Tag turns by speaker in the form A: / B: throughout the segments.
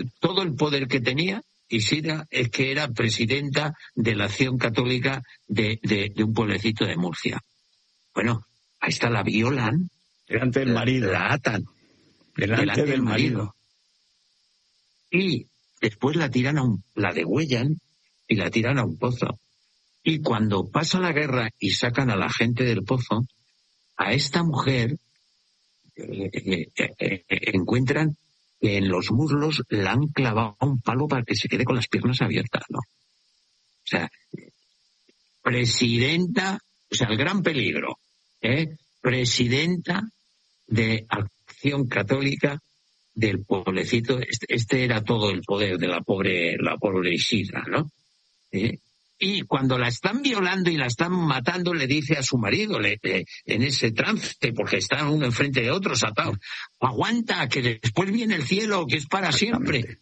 A: todo el poder que tenía, Isidra, es que era presidenta de la Acción Católica de un pueblecito de Murcia. Bueno, ahí está, la violan.
B: Delante del marido.
A: La atan.
B: Delante del marido.
A: Y después la degüellan y la tiran a un pozo. Y cuando pasa la guerra y sacan a la gente del pozo, a esta mujer encuentran que en los muslos la han clavado un palo para que se quede con las piernas abiertas, ¿no? O sea, presidenta, o sea, el gran peligro, presidenta de Acción Católica del pueblecito. Este era todo el poder de la pobre Isidra, ¿no? Y cuando la están violando y la están matando, le dice a su marido, en ese trance, porque están uno enfrente de otros atados, aguanta, que después viene el cielo, que es para siempre.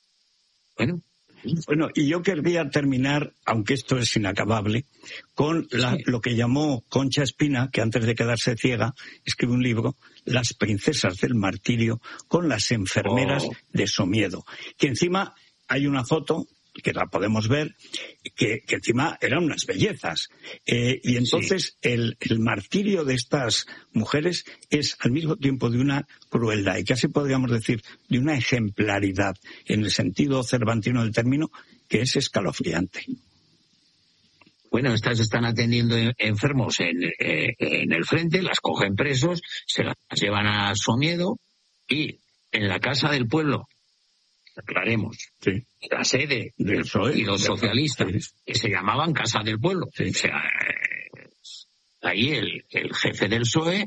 B: Bueno, y yo querría terminar, aunque esto es inacabable, con lo que llamó Concha Espina, que antes de quedarse ciega, escribe un libro, Las princesas del martirio, con las enfermeras de Somiedo, que encima hay una foto que la podemos ver, que encima eran unas bellezas. Y entonces el martirio de estas mujeres es al mismo tiempo de una crueldad y casi podríamos decir de una ejemplaridad, en el sentido cervantino del término, que es escalofriante.
A: Bueno, estas están atendiendo enfermos en el frente, las cogen presos, se las llevan a Somiedo y en la casa del pueblo, aclaremos,
B: sí,
A: la sede del
B: PSOE
A: y los socialistas, que se llamaban Casa del Pueblo.
B: Sí.
A: O sea, ahí el jefe del PSOE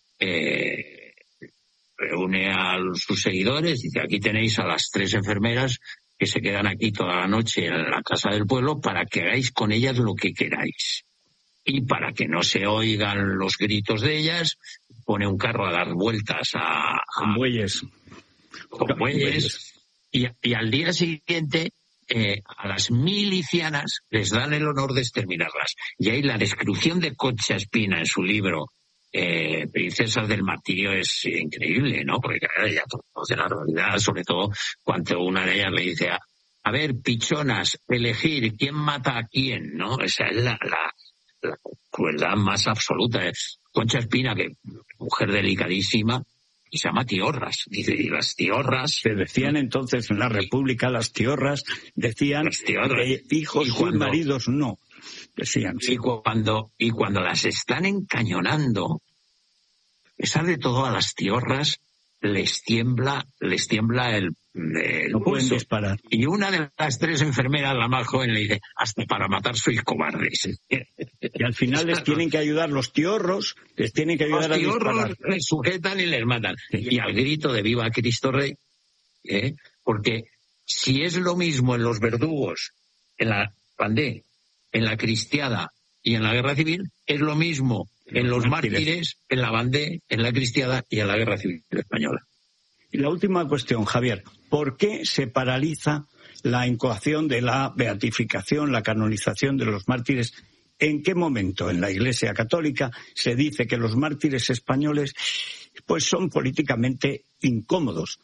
A: reúne a sus seguidores, dice, aquí tenéis a las 3 enfermeras que se quedan aquí toda la noche en la Casa del Pueblo para que hagáis con ellas lo que queráis. Y para que no se oigan los gritos de ellas, pone un carro a dar vueltas
B: con bueyes.
A: Con bueyes. Y al día siguiente, a las milicianas les dan el honor de exterminarlas. Y ahí la descripción de Concha Espina en su libro Princesas del Martirio es increíble, ¿no? Porque ella conoce la realidad, sobre todo cuando una de ellas le dice, a ver, pichonas, elegir quién mata a quién, ¿no? Esa es la crueldad más absoluta. Concha Espina, que mujer delicadísima, y se llama Tiorras. Dice, y las tiorras...
B: Se decían entonces en la República, las tiorras, decían hijos y maridos no. Decían.
A: Sí. Y cuando las están encañonando, a pesar de todo, a las tiorras les tiembla el
B: no pueden disparar.
A: Y una de las 3 enfermeras, la más joven, le dice, hasta para matar sois cobardes.
B: Y al final les tienen que ayudar los tiorros, les tienen que ayudar a disparar.
A: Los tiorros les sujetan y les matan. Sí. Y al grito de Viva Cristo Rey, porque si es lo mismo en los verdugos, en la pandé, en la cristiada y en la guerra civil, es lo mismo en los mártires, en la bandé, en la cristiada y en la guerra civil española.
B: Y la última cuestión, Javier, ¿por qué se paraliza la incoación de la beatificación, la canonización de los mártires? ¿En qué momento en la Iglesia Católica se dice que los mártires españoles pues son políticamente incómodos?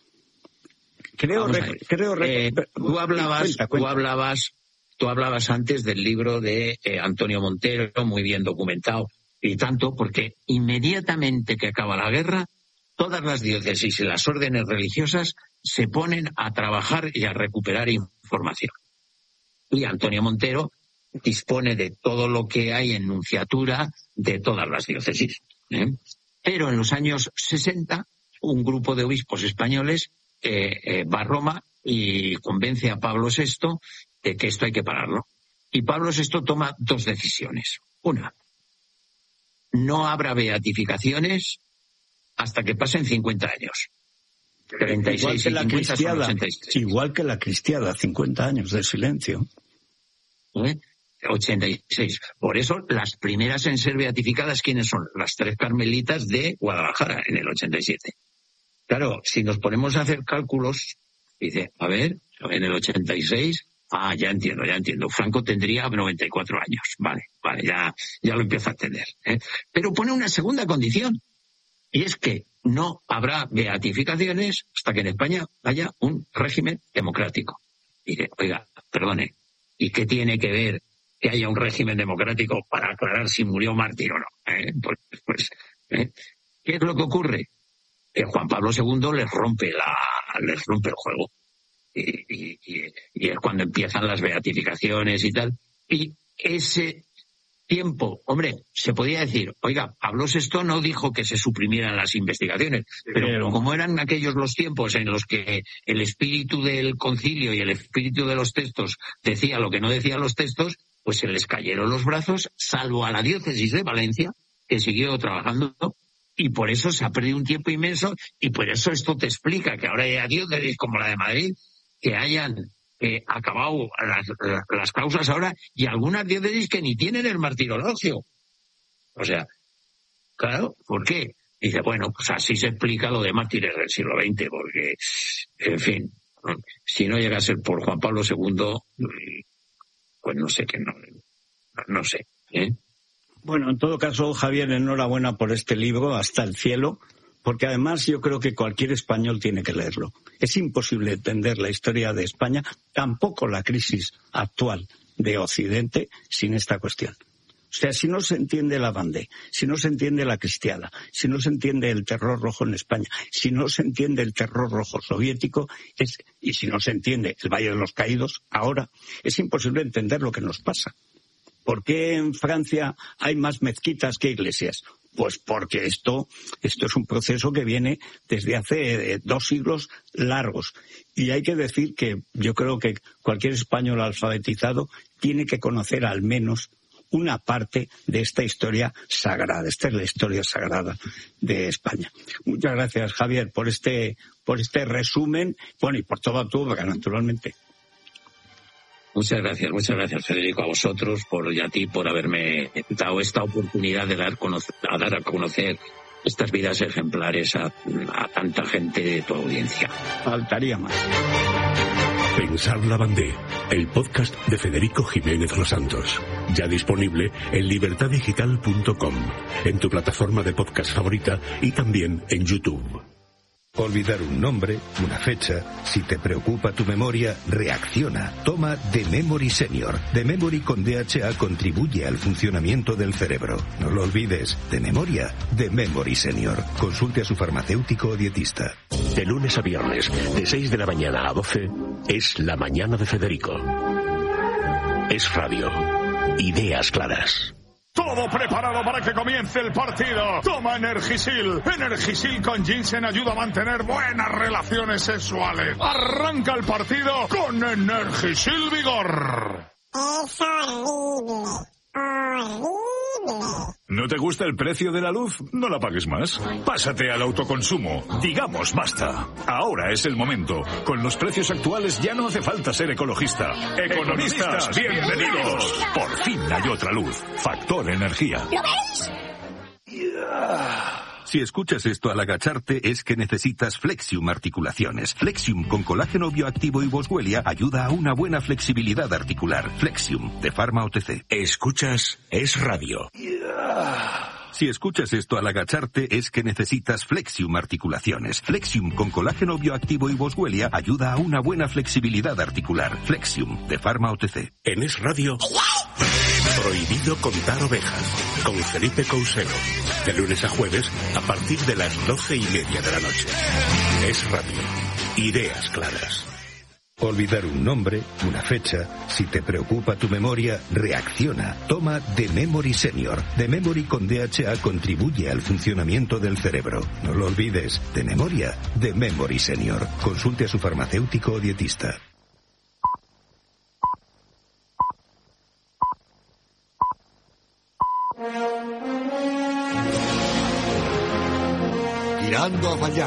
A: Tú hablabas antes del libro de Antonio Montero, muy bien documentado, y tanto porque inmediatamente que acaba la guerra, todas las diócesis y las órdenes religiosas se ponen a trabajar y a recuperar información. Y Antonio Montero dispone de todo lo que hay en nunciatura de todas las diócesis. Pero en los años 60, un grupo de obispos españoles va a Roma y convence a Pablo VI de que esto hay que pararlo. Y Pablo VI toma 2 decisiones. Una, no habrá beatificaciones hasta que pasen 50 años. 36 y 50 son 86.
B: Igual que la cristiada, 50 años de silencio.
A: 86. Por eso, las primeras en ser beatificadas, ¿quiénes son? Las 3 carmelitas de Guadalajara, en el 87. Claro, si nos ponemos a hacer cálculos, dice, a ver, en el 86, ya entiendo. Franco tendría 94 años. Vale, ya lo empiezo a entender. Pero pone una segunda condición. Y es que no habrá beatificaciones hasta que en España haya un régimen democrático. Y que, oiga, perdone, ¿y qué tiene que ver que haya un régimen democrático para aclarar si murió mártir o no? ¿Qué es lo que ocurre? Que Juan Pablo II les rompe el juego. Y es cuando empiezan las beatificaciones y tal. Y ese tiempo, hombre, se podía decir, oiga, Pablo VI no dijo que se suprimieran las investigaciones, pero como eran aquellos los tiempos en los que el espíritu del concilio y el espíritu de los textos decía lo que no decían los textos, pues se les cayeron los brazos, salvo a la diócesis de Valencia, que siguió trabajando, y por eso se ha perdido un tiempo inmenso, y por eso esto te explica que ahora hay diócesis como la de Madrid, que hayan acabado las causas ahora, y algunas diócesis que ni tienen el martirologio. O sea, claro, ¿por qué? Dice, bueno, pues así se explica lo de mártires del siglo XX, porque, en fin, si no llega a ser por Juan Pablo II, pues no sé, no sé, ¿eh?
B: Bueno, en todo caso, Javier, enhorabuena por este libro, Hasta el cielo, porque además yo creo que cualquier español tiene que leerlo. Es imposible entender la historia de España, tampoco la crisis actual de Occidente, sin esta cuestión. O sea, si no se entiende la Vendée, si no se entiende la Cristiada, si no se entiende el terror rojo en España, si no se entiende el terror rojo soviético, y si no se entiende el Valle de los Caídos, ahora es imposible entender lo que nos pasa. ¿Por qué en Francia hay más mezquitas que iglesias? Pues porque esto es un proceso que viene desde hace 2 siglos largos. Y hay que decir que yo creo que cualquier español alfabetizado tiene que conocer al menos una parte de esta historia sagrada. Esta es la historia sagrada de España. Muchas gracias, Javier, por este resumen, bueno, y por toda tu obra, naturalmente.
A: Muchas gracias, Federico, a vosotros y a ti por haberme dado esta oportunidad de dar a conocer estas vidas ejemplares a tanta gente de tu audiencia.
B: Faltaría más.
C: Pensar la Vendée, el podcast de Federico Jiménez Los Santos. Ya disponible en libertadigital.com, en tu plataforma de podcast favorita y también en YouTube.
D: Olvidar un nombre, una fecha. Si te preocupa tu memoria, reacciona. Toma The Memory Senior. The Memory con DHA contribuye al funcionamiento del cerebro. No lo olvides. De memoria, The Memory Senior. Consulte a su farmacéutico o dietista.
C: De lunes a viernes, de 6 de la mañana a 12, es La Mañana de Federico. Es radio. Ideas claras.
E: Todo preparado para que comience el partido. Toma Energisil. Energisil con ginseng ayuda a mantener buenas relaciones sexuales. Arranca el partido con Energisil Vigor.
F: Es horrible.
E: ¿No te gusta el precio de la luz? No la pagues más. Pásate al autoconsumo. Digamos basta. Ahora es el momento. Con los precios actuales ya no hace falta ser ecologista. Economistas, bienvenidos. Por fin hay otra luz. Factor Energía.
F: ¿Lo veis?
D: Si escuchas esto al agacharte es que necesitas Flexium Articulaciones. Flexium con colágeno bioactivo y boswellia ayuda a una buena flexibilidad articular. Flexium, de Pharma OTC.
C: Escuchas Es Radio.
D: Si escuchas esto al agacharte es que necesitas Flexium Articulaciones. Flexium con colágeno bioactivo y boswellia ayuda a una buena flexibilidad articular. Flexium, de Pharma OTC.
C: En Es Radio, Prohibido contar ovejas, con Felipe Couselo. De lunes a jueves, a partir de las 12:30 de la noche. Es Radio. Ideas claras.
D: Olvidar un nombre, una fecha. Si te preocupa tu memoria, reacciona. Toma The Memory Senior. The Memory con DHA contribuye al funcionamiento del cerebro. No lo olvides. De memoria, The Memory Senior. Consulte a su farmacéutico o dietista.
G: Tirando a fallar.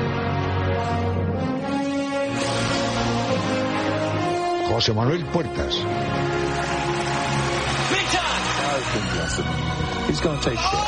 G: José Manuel Puertas.
H: He's going to take shit.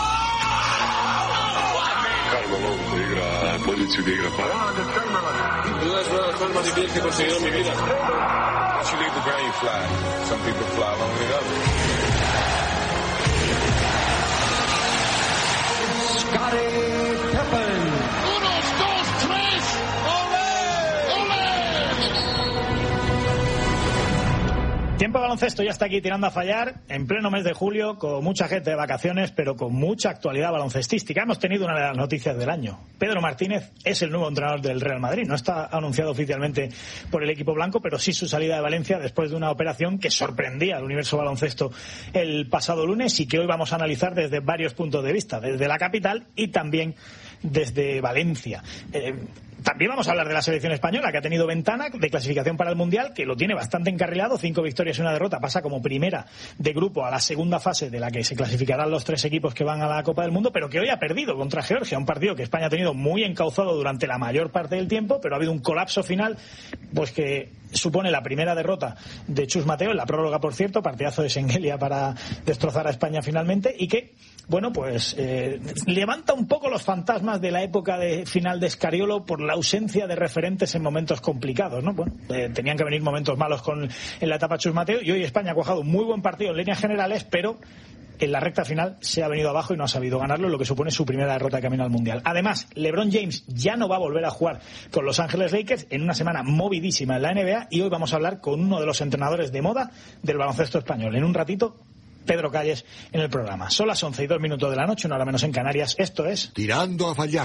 I: Duda es una de las cosas más difíciles que he conseguido en mi vida. Once you leave the ground, you fly. Some people fly longer than others.
G: Scotty Pepper.
H: Tiempo de baloncesto ya está aquí tirando a fallar en pleno mes de julio, con mucha gente de vacaciones, pero con mucha actualidad baloncestística. Hemos tenido una de las noticias del año. Pedro Martínez es el nuevo entrenador del Real Madrid. No está anunciado oficialmente por el equipo blanco, pero sí su salida de Valencia después de una operación que sorprendía al universo baloncesto el pasado lunes y que hoy vamos a analizar desde varios puntos de vista, desde la capital y también desde Valencia. También vamos a hablar de la selección española, que ha tenido ventana de clasificación para el Mundial, que lo tiene bastante encarrilado, 5 victorias y 1 derrota, pasa como primera de grupo a la segunda fase de la que se clasificarán los 3 equipos que van a la Copa del Mundo, pero que hoy ha perdido contra Georgia, un partido que España ha tenido muy encauzado durante la mayor parte del tiempo, pero ha habido un colapso final, pues que supone la primera derrota de Chus Mateo, en la prórroga, por cierto, partidazo de Schengelia para destrozar a España finalmente, y que, bueno, pues levanta un poco los fantasmas de la época de final de Scariolo por la ausencia de referentes en momentos complicados, ¿no? Bueno, tenían que venir momentos malos en la etapa Chus Mateo, y hoy España ha cuajado un muy buen partido en líneas generales, pero en la recta final se ha venido abajo y no ha sabido ganarlo, lo que supone su primera derrota de camino al Mundial. Además, LeBron James ya no va a volver a jugar con Los Ángeles Lakers en una semana movidísima en la NBA, y hoy vamos a hablar con uno de los entrenadores de moda del baloncesto español. En un ratito, Pedro Calles en el programa. Son las 11:02 de la noche, una hora menos en Canarias. Esto es
G: Tirando a fallar.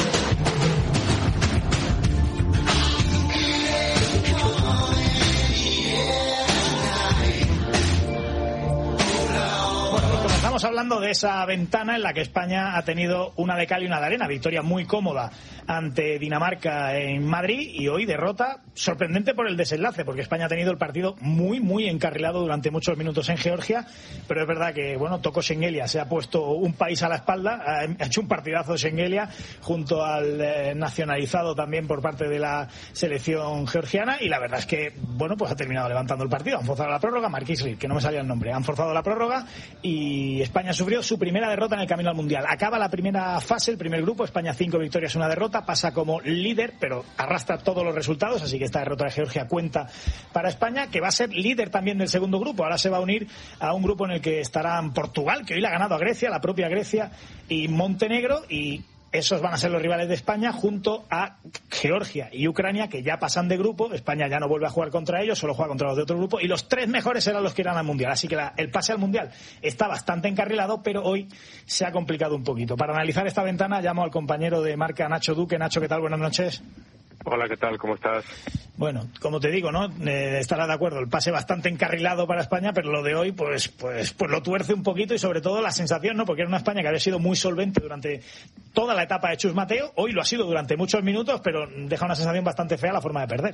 H: Estamos hablando de esa ventana en la que España ha tenido una de cal y una de arena. Victoria muy cómoda ante Dinamarca en Madrid, y hoy derrota sorprendente por el desenlace, porque España ha tenido el partido muy encarrilado durante muchos minutos en Georgia, pero es verdad que, bueno, tocó Schengelia, se ha puesto un país a la espalda, ha hecho un partidazo de Schengelia junto al nacionalizado también por parte de la selección georgiana, y la verdad es que, bueno, pues ha terminado levantando el partido. Han forzado la prórroga, Marquis Reed, que no me salía el nombre, han forzado la prórroga y España sufrió su primera derrota en el camino al Mundial. Acaba la primera fase, el primer grupo, España 5 victorias, 1 derrota, pasa como líder, pero arrastra todos los resultados, así que esta derrota de Georgia cuenta para España, que va a ser líder también del segundo grupo. Ahora se va a unir a un grupo en el que estarán Portugal, que hoy le ha ganado a Grecia, la propia Grecia, y Montenegro, y esos van a ser los rivales de España, junto a Georgia y Ucrania, que ya pasan de grupo. España ya no vuelve a jugar contra ellos, solo juega contra los de otro grupo, y los 3 mejores serán los que irán al Mundial. Así que el pase al Mundial está bastante encarrilado, pero hoy se ha complicado un poquito. Para analizar esta ventana llamo al compañero de marca, Nacho Duque. Nacho, ¿qué tal? Buenas noches.
J: Hola, ¿qué tal? ¿Cómo estás?
H: Bueno, como te digo, ¿no? Estarás de acuerdo, el pase bastante encarrilado para España, pero lo de hoy pues lo tuerce un poquito, y sobre todo la sensación, ¿no? Porque era una España que había sido muy solvente durante toda la etapa de Chus Mateo, hoy lo ha sido durante muchos minutos, pero deja una sensación bastante fea la forma de perder.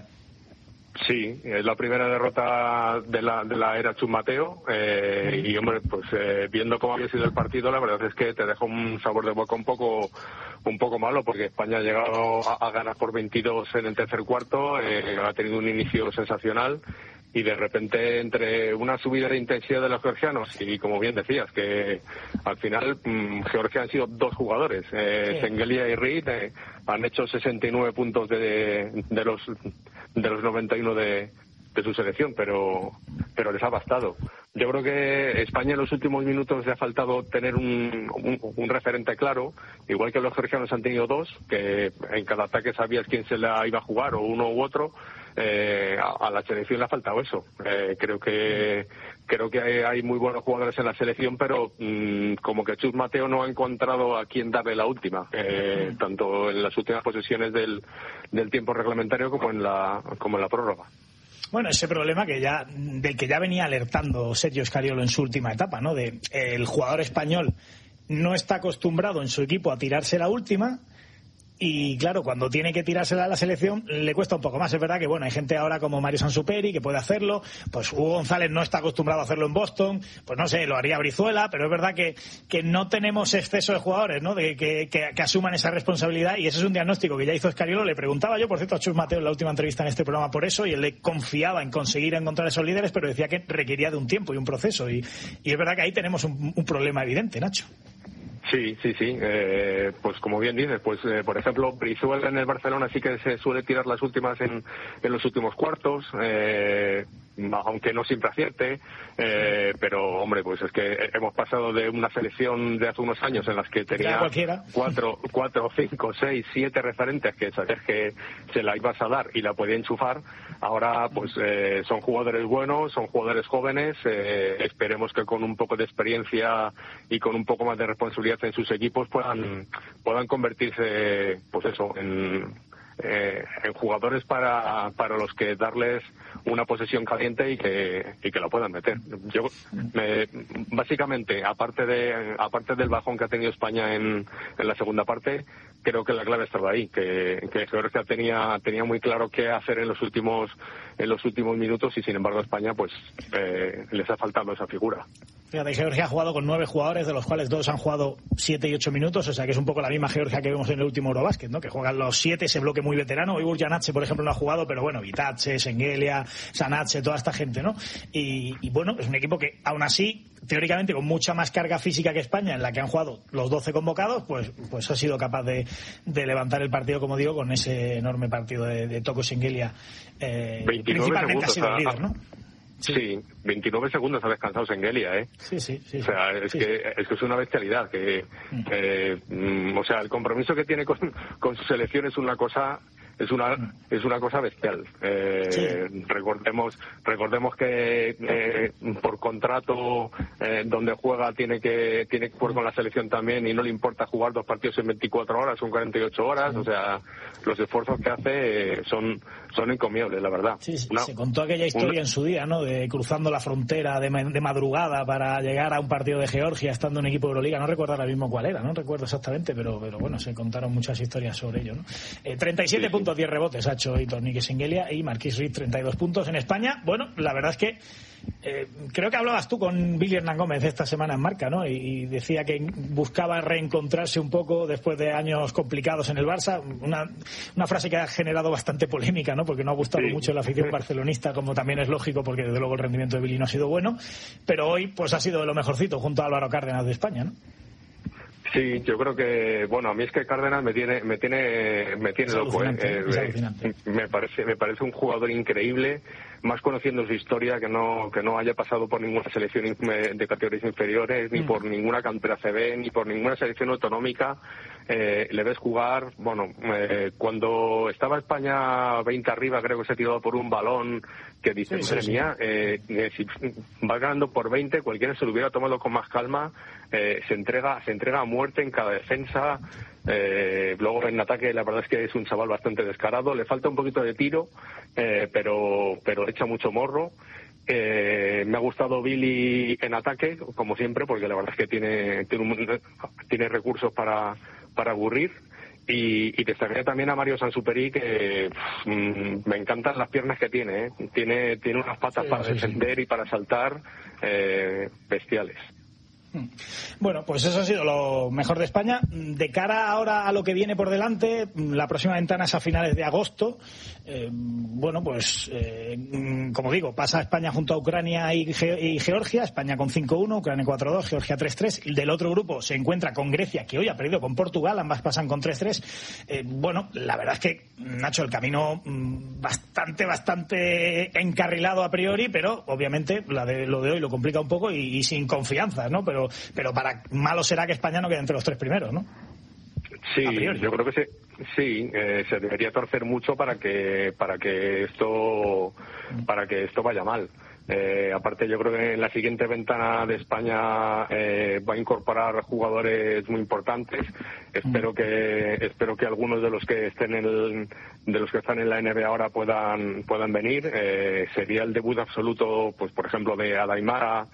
J: Sí, es la primera derrota de la era Chus Mateo, y hombre, pues viendo cómo había sido el partido, la verdad es que te deja un sabor de boca un poco malo, porque España ha llegado a ganar por 22 en el tercer cuarto, ha tenido un inicio sensacional, y de repente, entre una subida de intensidad de los georgianos y, como bien decías, que al final Georgia han sido 2 jugadores, Schengelia y Reed, han hecho 69 puntos de los 91 de su selección, pero les ha bastado. Yo creo que España en los últimos minutos le ha faltado tener un referente claro, igual que los georgianos han tenido 2, que en cada ataque sabías quién se la iba a jugar, o uno u otro. A la selección le ha faltado eso. Creo que hay muy buenos jugadores en la selección, pero como que Chus Mateo no ha encontrado a quién darle la última, tanto en las últimas posesiones del tiempo reglamentario como en la prórroga.
H: Bueno, ese problema del que ya venía alertando Sergio Scariolo en su última etapa, ¿no? De el jugador español no está acostumbrado en su equipo a tirarse la última, y claro, cuando tiene que tirársela a la selección le cuesta un poco más. Es verdad que, bueno, hay gente ahora como Mario Sansuperi que puede hacerlo, pues Hugo González no está acostumbrado a hacerlo en Boston, pues no sé, lo haría Brizuela, pero es verdad que no tenemos exceso de jugadores, ¿no? Que asuman esa responsabilidad, y ese es un diagnóstico que ya hizo Scariolo. Le preguntaba yo, por cierto, a Chus Mateo en la última entrevista en este programa por eso, y él le confiaba en conseguir encontrar esos líderes, pero decía que requería de un tiempo y un proceso, y es verdad que ahí tenemos un problema evidente, Nacho.
J: Sí. Pues como bien dices, pues por ejemplo, Brizuela en el Barcelona sí que se suele tirar las últimas en los últimos cuartos. aunque no siempre acierte, pero hombre, pues es que hemos pasado de una selección de hace unos años en las que tenía 4, 5, 6, 7 referentes que sabías que se la ibas a dar y la podía enchufar. Ahora pues son jugadores buenos, son jugadores jóvenes, esperemos que con un poco de experiencia y con un poco más de responsabilidad en sus equipos puedan convertirse, pues eso, en jugadores para los que darles una posesión caliente y que la puedan meter. Yo básicamente, aparte del bajón que ha tenido España en la segunda parte, creo que la clave estaba ahí, que Georgia tenía muy claro qué hacer en los últimos minutos, y sin embargo a España pues les ha faltado esa figura.
H: Fíjate, Georgia ha jugado con 9 jugadores, de los cuales 2 han jugado 7 y 8 minutos, o sea que es un poco la misma Georgia que vimos en el último Eurobasket, ¿no? Que juegan los 7, ese bloque muy veterano. Igor Janache, por ejemplo, no ha jugado, pero bueno, Vitace, Sengelia, Sanache, toda esta gente, ¿no? Y bueno, es un equipo que aún así, teóricamente con mucha más carga física que España, en la que han jugado los 12 convocados, pues ha sido capaz de levantar el partido, como digo, con ese enorme partido de Toko Sengelia, principalmente ha sido el líder, ¿no?
J: Sí, 29 segundos ha descansado Sengelia, ¿eh?
H: Sí.
J: O sea, es que es una bestialidad. O sea, el compromiso que tiene con su selección es una cosa bestial. Recordemos que por contrato donde juega tiene que jugar con la selección también, y no le importa jugar 2 partidos en 24 horas, son 48 horas. O sea, los esfuerzos que hace son encomiables, la verdad.
H: Sí, se contó aquella historia en su día, ¿no? De cruzando la frontera de madrugada para llegar a un partido de Georgia estando en equipo de Euroliga. No recuerdo ahora mismo cuál era, no recuerdo exactamente, pero bueno, se contaron muchas historias sobre ello, ¿no? 37 puntos, 10 rebotes ha hecho Aitor Sengelia, y Marquis Reed 32 puntos. En España, bueno, la verdad es que creo que hablabas tú con Billy Hernán Gómez esta semana en Marca, ¿no? Y decía que buscaba reencontrarse un poco después de años complicados en el Barça. Una frase que ha generado bastante polémica, ¿no? Porque no ha gustado mucho la afición barcelonista, como también es lógico, porque desde luego el rendimiento de Billy no ha sido bueno. Pero hoy pues ha sido de lo mejorcito junto a Álvaro Cárdenas de España, ¿no?
J: Sí, yo creo que, bueno, a mí es que Cárdenas me tiene loco, me parece un jugador increíble, más conociendo su historia, que no haya pasado por ninguna selección de categorías inferiores, ni por ninguna cantera CB, ni por ninguna selección autonómica. Le ves jugar, bueno, cuando estaba España 20 arriba, creo que se tiró por un balón que dice, madre mía, si va ganando por 20, cualquiera se lo hubiera tomado con más calma. Se entrega a muerte en cada defensa. Luego en ataque la verdad es que es un chaval bastante descarado, le falta un poquito de tiro, pero echa mucho morro. Me ha gustado Billy en ataque, como siempre, porque la verdad es que tiene recursos para aburrir. Y destacaría también a Mario Sansuperi, que me encantan las piernas que tiene, tiene unas patas para defender y para saltar bestiales.
H: Bueno, pues eso ha sido lo mejor de España. De cara ahora a lo que viene por delante, la próxima ventana es a finales de agosto. Bueno, pues como digo, pasa España junto a Ucrania y Georgia. España con 5-1, Ucrania 4-2, Georgia 3-3. Del otro grupo se encuentra con Grecia, que hoy ha perdido con Portugal, ambas pasan con 3-3. Bueno, la verdad es que, Nacho, el camino bastante encarrilado a priori, pero obviamente lo de hoy lo complica un poco y sin confianzas, ¿no? Pero para malo será que España no quede entre los 3 primeros, ¿no?
J: Sí, yo creo que sí, se debería torcer mucho para que esto vaya mal. Aparte, yo creo que en la siguiente ventana de España va a incorporar jugadores muy importantes. Espero que algunos de los que están en la NBA ahora puedan venir. Sería el debut absoluto, pues por ejemplo, de Adaimara.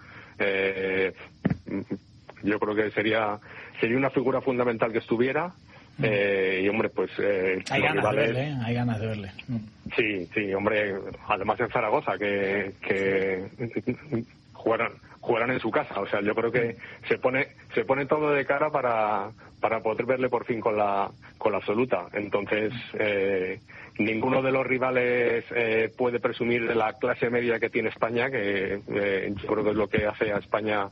J: Yo creo que sería una figura fundamental que estuviera. Y hombre, pues
H: hay ganas de verle.
J: Sí, hombre, además en Zaragoza, que jugarán en su casa. O sea, yo creo que se pone todo de cara para poder verle por fin con la absoluta. Entonces, ninguno de los rivales puede presumir de la clase media que tiene España, que yo creo que es lo que hace a España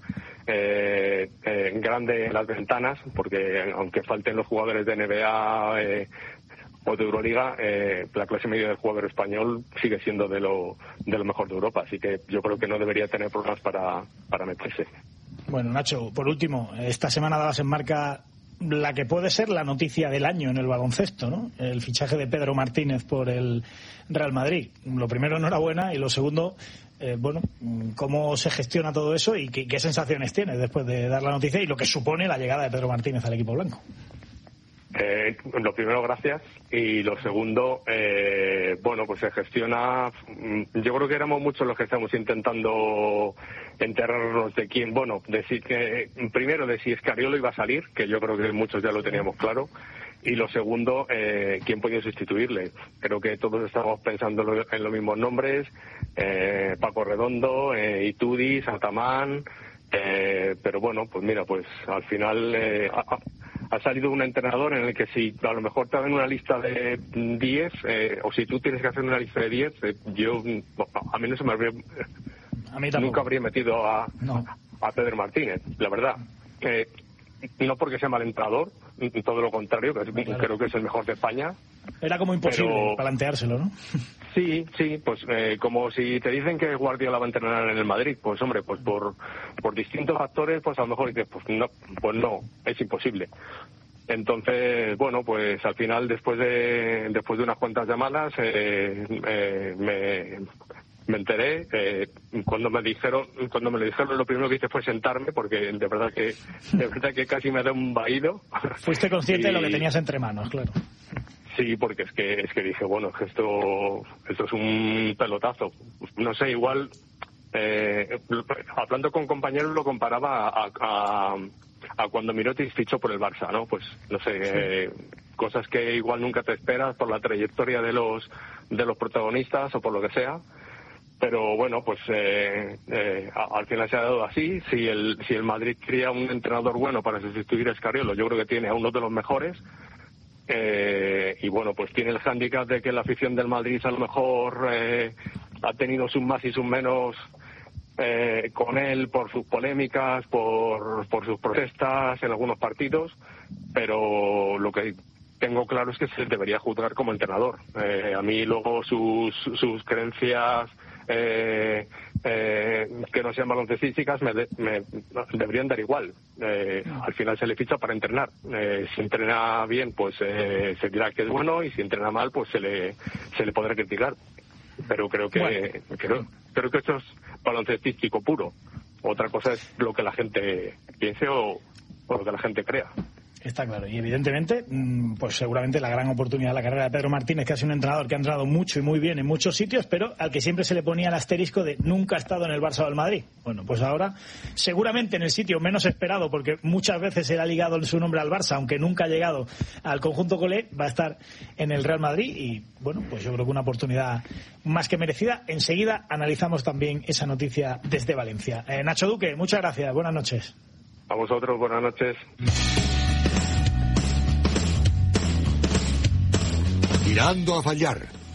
J: grande en las ventanas, porque aunque falten los jugadores de NBA o de Euroliga, la clase media del jugador español sigue siendo de lo mejor de Europa, así que yo creo que no debería tener problemas para meterse.
H: Bueno, Nacho, por último, esta semana dabas en marca la que puede ser la noticia del año en el baloncesto, ¿no? El fichaje de Pedro Martínez por el Real Madrid. Lo primero, enhorabuena, y lo segundo, ¿cómo se gestiona todo eso y qué sensaciones tienes después de dar la noticia y lo que supone la llegada de Pedro Martínez al equipo blanco?
J: Lo primero, gracias, y lo segundo, pues se gestiona. Yo creo que éramos muchos los que estamos intentando enterarnos de quién, decir que primero de si Scariolo iba a salir, que yo creo que muchos ya lo teníamos claro, y lo segundo, quién podía sustituirle. Creo que todos estamos pensando en los mismos nombres, Paco Redondo, Itudis, Atamán, pero pues mira, pues al final ha salido un entrenador en el que si a lo mejor te dan una lista de 10, o si tú tienes que hacer una lista de 10, a mí no se me habría...
H: A mí tampoco.
J: Nunca habría metido a Pedro Martínez, la verdad. No porque sea mal entrenador, todo lo contrario, creo que es el mejor de España.
H: Era como imposible planteárselo, ¿no?
J: Sí, pues como si te dicen que Guardiola va a entrenar en el Madrid, pues hombre, pues por distintos factores, pues a lo mejor dices, pues no, es imposible. Entonces, pues al final, después de unas cuantas llamadas, me enteré. Cuando me lo dijeron, lo primero que hice fue sentarme, porque de verdad que casi me da un vaído.
H: Fuiste consciente de lo que tenías entre manos, claro.
J: Sí, porque es que dije, que esto es un pelotazo. No sé, igual, hablando con compañeros, lo comparaba a cuando Mirotic fichó por el Barça, ¿no? Pues, no sé, cosas que igual nunca te esperas por la trayectoria de los protagonistas o por lo que sea. Pero pues al final se ha dado así. Si el Madrid quería un entrenador bueno para sustituir a Scariolo, yo creo que tiene a uno de los mejores. Pues tiene el hándicap de que la afición del Madrid a lo mejor ha tenido sus más y sus menos con él por sus polémicas, por sus protestas en algunos partidos, pero lo que tengo claro es que se debería juzgar como entrenador. A mí luego sus creencias que no sean baloncestísticas me deberían dar igual. Al final se le ficha para entrenar. Si entrena bien, pues se dirá que es bueno, y si entrena mal, pues se le podrá criticar. Pero creo que esto es baloncestístico puro. Otra cosa es lo que la gente piense o lo que la gente crea.
H: Está claro, y evidentemente, pues seguramente la gran oportunidad de la carrera de Pedro Martínez, que ha sido un entrenador que ha entrenado mucho y muy bien en muchos sitios, pero al que siempre se le ponía el asterisco de nunca ha estado en el Barça o el Madrid. Bueno, pues ahora, seguramente en el sitio menos esperado, porque muchas veces se le ha ligado su nombre al Barça, aunque nunca ha llegado al conjunto culé, va a estar en el Real Madrid, y pues yo creo que una oportunidad más que merecida. Enseguida analizamos también esa noticia desde Valencia. Nacho Duque, muchas gracias, buenas noches.
J: A vosotros, buenas noches.
G: Tirando a fallar.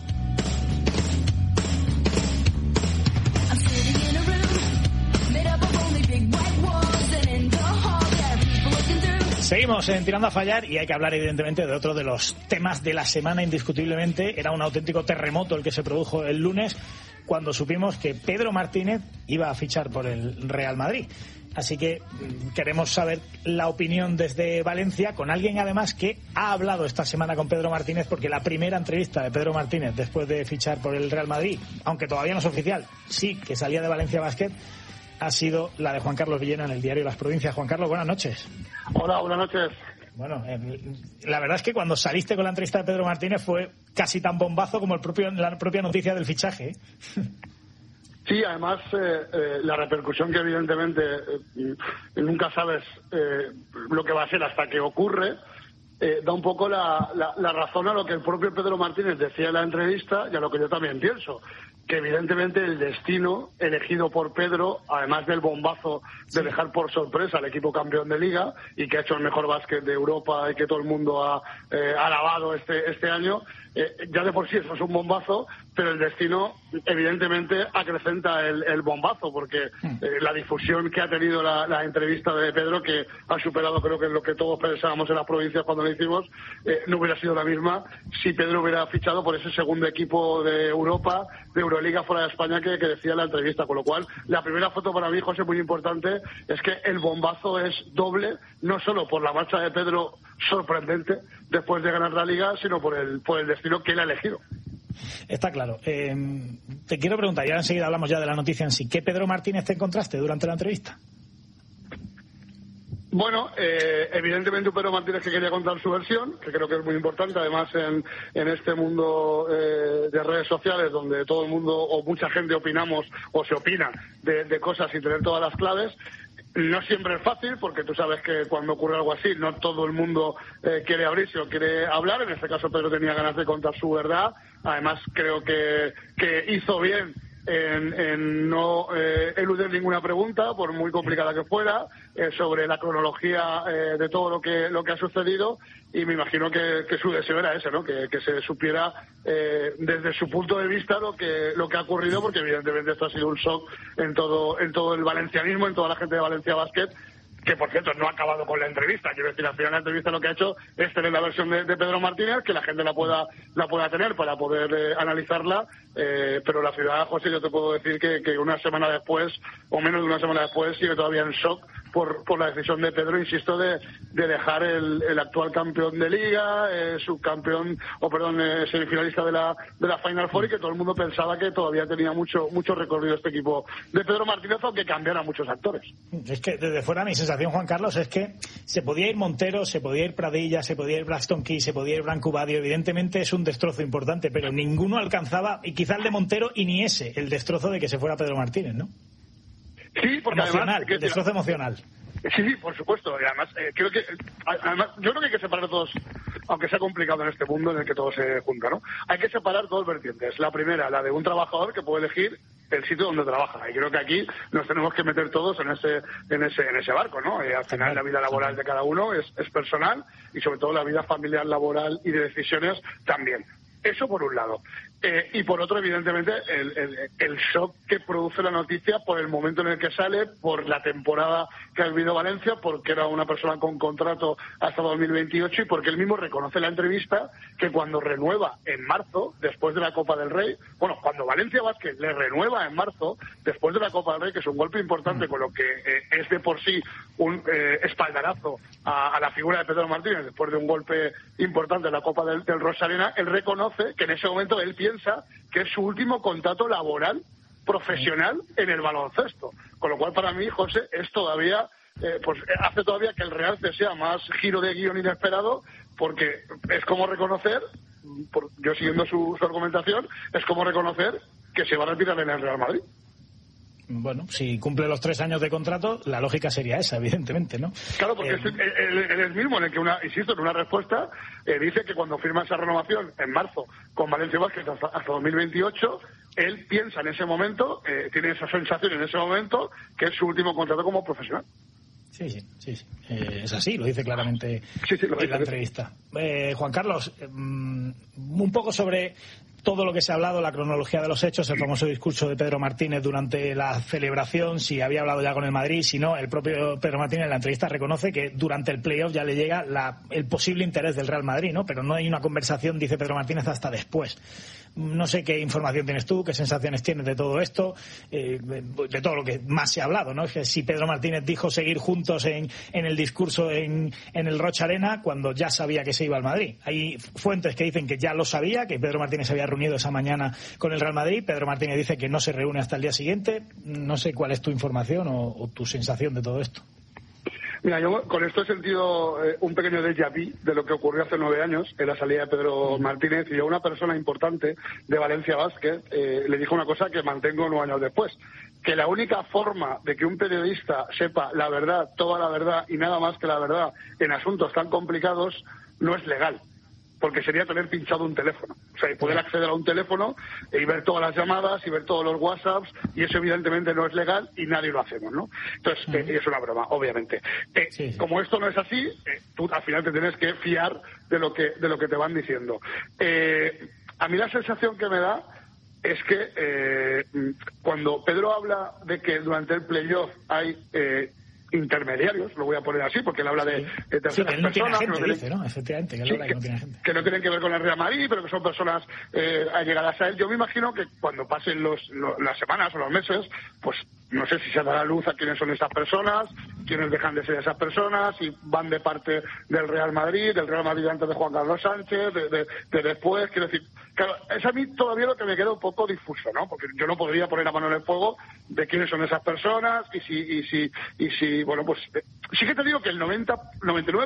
H: Seguimos en Tirando a Fallar, y hay que hablar evidentemente de otro de los temas de la semana indiscutiblemente. Era un auténtico terremoto el que se produjo el lunes cuando supimos que Pedro Martínez iba a fichar por el Real Madrid. Así que queremos saber la opinión desde Valencia, con alguien además que ha hablado esta semana con Pedro Martínez, porque la primera entrevista de Pedro Martínez después de fichar por el Real Madrid, aunque todavía no es oficial, sí que salía de Valencia Basket, ha sido la de Juan Carlos Villena en el diario Las Provincias. Juan Carlos, buenas noches.
K: Hola, buenas noches.
H: Bueno, la verdad es que cuando saliste con la entrevista de Pedro Martínez fue casi tan bombazo como la propia noticia del fichaje, ¿eh?
K: Sí, además la repercusión que evidentemente nunca sabes lo que va a ser hasta que ocurre, da un poco la razón a lo que el propio Pedro Martínez decía en la entrevista y a lo que yo también pienso. que evidentemente el destino elegido por Pedro, además del bombazo de dejar por sorpresa al equipo campeón de Liga y que ha hecho el mejor básquet de Europa y que todo el mundo ha alabado este año, ya de por sí eso es un bombazo, pero el destino evidentemente acrecenta el bombazo, porque la difusión que ha tenido la entrevista de Pedro, que ha superado creo que lo que todos pensábamos en las provincias cuando lo hicimos, no hubiera sido la misma si Pedro hubiera fichado por ese segundo equipo de Europa, de Euroliga fuera de España que decía en la entrevista. Con lo cual, la primera foto para mí, José, muy importante, es que el bombazo es doble, no solo por la marcha de Pedro sorprendente después de ganar la Liga, sino por el destino que él ha elegido.
H: Está claro. Te quiero preguntar, y ahora enseguida hablamos ya de la noticia en sí, ¿qué Pedro Martínez te encontraste durante la entrevista?
K: Bueno, evidentemente un Pedro Martínez que quería contar su versión, que creo que es muy importante, además en este mundo de redes sociales donde todo el mundo o mucha gente opinamos o se opina de cosas sin tener todas las claves. No siempre es fácil, porque tú sabes que cuando ocurre algo así no todo el mundo quiere abrirse o quiere hablar. En este caso Pedro tenía ganas de contar su verdad. Además creo que hizo bien en no eludir ninguna pregunta, por muy complicada que fuera, sobre la cronología de todo lo que ha sucedido, y me imagino que su deseo era ese, ¿no? Que se supiera desde su punto de vista lo que ha ocurrido, porque evidentemente esto ha sido un shock en todo el valencianismo, en toda la gente de Valencia Basket, que por cierto no ha acabado con la entrevista. Quiero decir, al final la entrevista lo que ha hecho es tener la versión de Pedro Martínez, que la gente la pueda tener para poder analizarla, pero la ciudad, José, yo te puedo decir que una semana después, o menos de una semana después, sigue todavía en shock por la decisión de Pedro, insisto, de dejar el actual campeón de Liga, subcampeón, semifinalista de la Final Four, y que todo el mundo pensaba que todavía tenía mucho recorrido este equipo de Pedro Martínez, aunque cambiara muchos actores.
H: Es que desde fuera mi sensación, Juan Carlos, es que se podía ir Montero, se podía ir Pradilla, se podía ir Braxton Key, se podía ir Branco Badio. Evidentemente es un destrozo importante, pero ninguno alcanzaba, y quizá el de Montero y ni ese, el destrozo de que se fuera Pedro Martínez, ¿no?
K: Sí, porque
H: emocional,
K: además,
H: el destrozo emocional.
K: Sí, por supuesto. Y además, yo creo que hay que separar todos, aunque sea complicado en este mundo en el que todo se junta, ¿no? Hay que separar dos vertientes. La primera, la de un trabajador que puede elegir el sitio donde trabaja. Y creo que aquí nos tenemos que meter todos en ese barco, ¿no? Al final la vida laboral de cada uno es personal, y sobre todo la vida familiar, laboral y de decisiones también. Eso por un lado. Y por otro, evidentemente, el shock que produce la noticia por el momento en el que sale, por la temporada que ha vivido Valencia, porque era una persona con contrato hasta 2028, y porque él mismo reconoce en la entrevista que cuando renueva en marzo, después de la Copa del Rey, cuando Valencia Basket le renueva en marzo, después de la Copa del Rey, que es un golpe importante, con lo que es de por sí un espaldarazo a la figura de Pedro Martínez, después de un golpe importante en la Copa del Rosarena, él reconoce que en ese momento él piensa que es su último contrato laboral profesional en el baloncesto, con lo cual para mí, José, es todavía hace todavía que el realce sea más giro de guión inesperado, porque es como reconocer, yo siguiendo su argumentación, es como reconocer que se va a retirar en el Real Madrid.
H: Bueno, si cumple los 3 años de contrato, la lógica sería esa, evidentemente, ¿no?
K: Claro, porque él es mismo en el que, insisto, en una respuesta, dice que cuando firma esa renovación en marzo con Valencia Basket hasta 2028, él piensa en ese momento, tiene esa sensación en ese momento, que es su último contrato como profesional.
H: Sí. Es así, lo dice claramente en la entrevista. Juan Carlos, un poco sobre todo lo que se ha hablado, la cronología de los hechos, el famoso discurso de Pedro Martínez durante la celebración, si había hablado ya con el Madrid, si no, el propio Pedro Martínez en la entrevista reconoce que durante el playoff ya le llega el posible interés del Real Madrid, ¿no? Pero no hay una conversación, dice Pedro Martínez, hasta después. No sé qué información tienes tú, qué sensaciones tienes de todo esto, de todo lo que más se ha hablado, ¿no? Es que si Pedro Martínez dijo seguir juntos en el discurso en el Rocha Arena cuando ya sabía que se iba al Madrid. Hay fuentes que dicen que ya lo sabía, que Pedro Martínez se había reunido esa mañana con el Real Madrid. Pedro Martínez dice que no se reúne hasta el día siguiente. No sé cuál es tu información o tu sensación de todo esto.
K: Mira, yo con esto he sentido un pequeño déjà vu de lo que ocurrió hace 9 años en la salida de Pedro Martínez, y a una persona importante de Valencia Basket le dijo una cosa que mantengo 9 años después, que la única forma de que un periodista sepa la verdad, toda la verdad y nada más que la verdad en asuntos tan complicados no es legal. porque sería tener pinchado un teléfono. O sea, y poder acceder a un teléfono y ver todas las llamadas y ver todos los WhatsApps, y eso evidentemente no es legal y nadie lo hacemos, ¿no? Entonces, es una broma, obviamente. Como esto no es así, tú al final te tienes que fiar de lo que te van diciendo. A mí la sensación que me da es que cuando Pedro habla de que durante el playoff hay intermediarios, lo voy a poner así, porque él habla de terceras personas.
H: Efectivamente, que él habla que no tiene gente.
K: Que no tienen que ver con el Real Madrid, pero que son personas allegadas a él. Yo me imagino que cuando pasen las semanas o los meses, pues no sé si se dará luz a quiénes son esas personas, quiénes dejan de ser esas personas, si van de parte del Real Madrid antes de Juan Carlos Sánchez, de después. Quiero decir, claro, es a mí todavía lo que me queda un poco difuso, ¿no? Porque yo no podría poner la mano en el fuego de quiénes son esas personas y si bueno, pues sí que te digo que el 99%,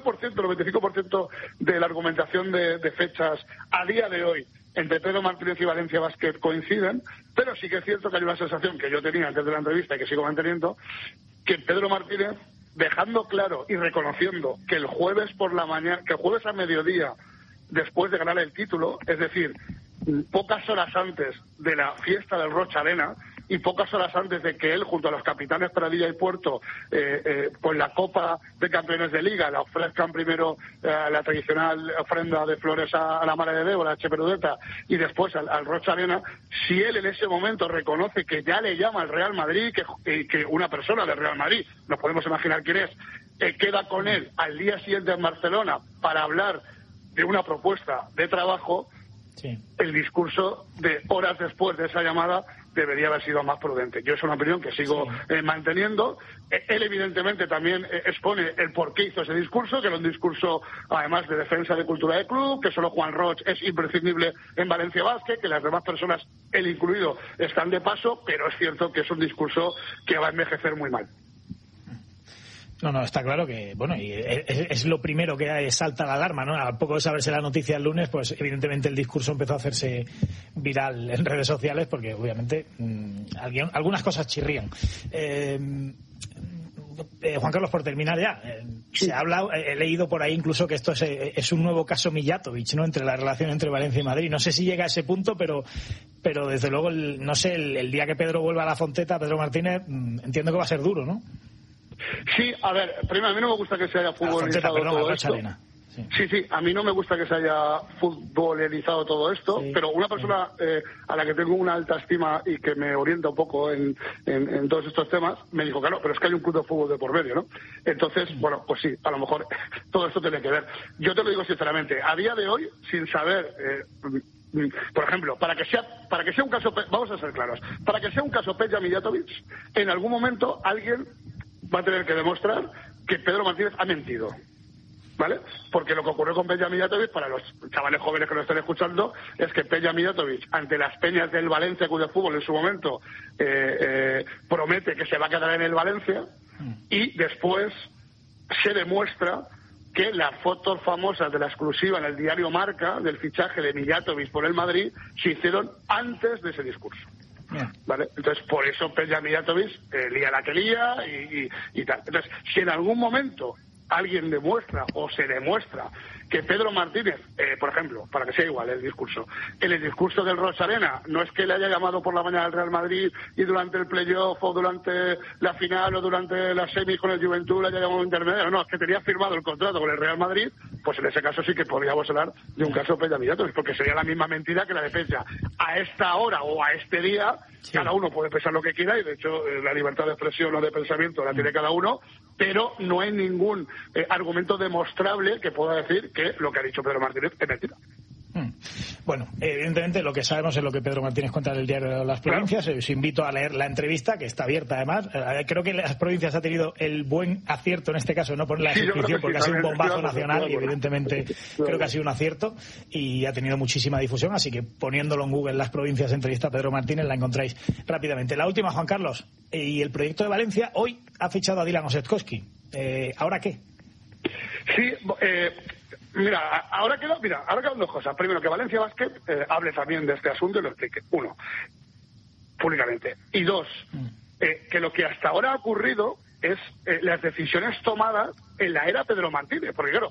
K: 95% de la argumentación de fechas a día de hoy entre Pedro Martínez y Valencia Basket coinciden, pero sí que es cierto que hay una sensación que yo tenía antes de la entrevista y que sigo manteniendo, que Pedro Martínez, dejando claro y reconociendo que el jueves por la mañana, que el jueves a mediodía, después de ganar el título, es decir, pocas horas antes de la fiesta del Rocha Arena y pocas horas antes de que él, junto a los capitanes Pradilla y Puerto, con la Copa de Campeones de Liga, la ofrezcan primero la tradicional ofrenda de flores a la Madre de Débora, a Che Perudeta, y después al Rocha Arena, si él en ese momento reconoce que ya le llama al Real Madrid, que una persona del Real Madrid, nos podemos imaginar quién es, queda con él al día siguiente en Barcelona para hablar de una propuesta de trabajo, el discurso de horas después de esa llamada debería haber sido más prudente. Yo es una opinión que sigo manteniendo. Él evidentemente también expone el por qué hizo ese discurso, que era un discurso además de defensa de cultura de club, que solo Juan Roch es imprescindible en Valencia Basket, que las demás personas, él incluido, están de paso, pero es cierto que es un discurso que va a envejecer muy mal.
H: No, está claro que, bueno, y es lo primero que salta la alarma, ¿no? A poco de saberse la noticia el lunes, pues evidentemente el discurso empezó a hacerse viral en redes sociales porque obviamente algunas cosas chirrían. Juan Carlos, por terminar ya, se ha hablado, he leído por ahí incluso que esto es un nuevo caso Mijatovic, ¿no? Entre la relación entre Valencia y Madrid. No sé si llega a ese punto, pero desde luego, no sé, el día que Pedro vuelva a la Fonteta, Pedro Martínez, entiendo que va a ser duro, ¿no?
K: Sí, a ver, primero, a mí no me gusta que se haya futbolizado todo esto. Sí, a mí no me gusta que se haya futbolizado todo esto, pero una persona a la que tengo una alta estima y que me orienta un poco en todos estos temas, me dijo, claro, pero es que hay un club de fútbol de por medio, ¿no? Entonces, bueno, pues sí, a lo mejor todo esto tiene que ver. Yo te lo digo sinceramente, a día de hoy, sin saber... por ejemplo, para que sea un caso, vamos a ser claros, para que sea un caso Peja Mijatovic, en algún momento alguien va a tener que demostrar que Pedro Martínez ha mentido, ¿vale? Porque lo que ocurrió con Peja Mijatovic, para los chavales jóvenes que lo estén escuchando, es que Peja Mijatovic, ante las peñas del Valencia Club de Fútbol en su momento, promete que se va a quedar en el Valencia y después se demuestra que las fotos famosas de la exclusiva en el diario Marca del fichaje de Mijatovic por el Madrid se hicieron antes de ese discurso. ¿Vale? Entonces, por eso Peja Mijatovic lía la que lía y tal. Entonces, si en algún momento alguien demuestra o se demuestra que Pedro Martínez, por ejemplo, para que sea igual el discurso, en el discurso del Rocha Arena, no es que le haya llamado por la mañana al Real Madrid y durante el playoff o durante la final o durante la semi con el Juventud le haya llamado intermediario, no, es que tenía firmado el contrato con el Real Madrid, pues en ese caso sí que podríamos hablar de un caso Peja Mijatovic, porque sería la misma mentira que la de Peja. A esta hora o a este día, cada uno puede pensar lo que quiera y de hecho la libertad de expresión o de pensamiento la tiene cada uno, pero no hay ningún argumento demostrable que pueda decir que lo que ha dicho Pedro Martínez es mentira.
H: Bueno, evidentemente lo que sabemos es lo que Pedro Martínez cuenta en el diario de Las Provincias. Claro. Os invito a leer la entrevista, que está abierta además. Creo que Las Provincias ha tenido el buen acierto en este caso, no poner la suscripción, porque ha sido un bombazo nacional y evidentemente creo que ha sido un acierto y ha tenido muchísima difusión, así que poniéndolo en Google Las Provincias entrevista a Pedro Martínez la encontráis rápidamente. La última, Juan Carlos, y el proyecto de Valencia hoy ha fichado a Dylan Osetkowski. ¿Ahora qué?
K: Sí, Mira, ahora quedan dos cosas. Primero, que Valencia Basket hable también de este asunto y lo explique. Uno, públicamente. Y dos, que lo que hasta ahora ha ocurrido es las decisiones tomadas en la era Pedro Martínez. Porque claro,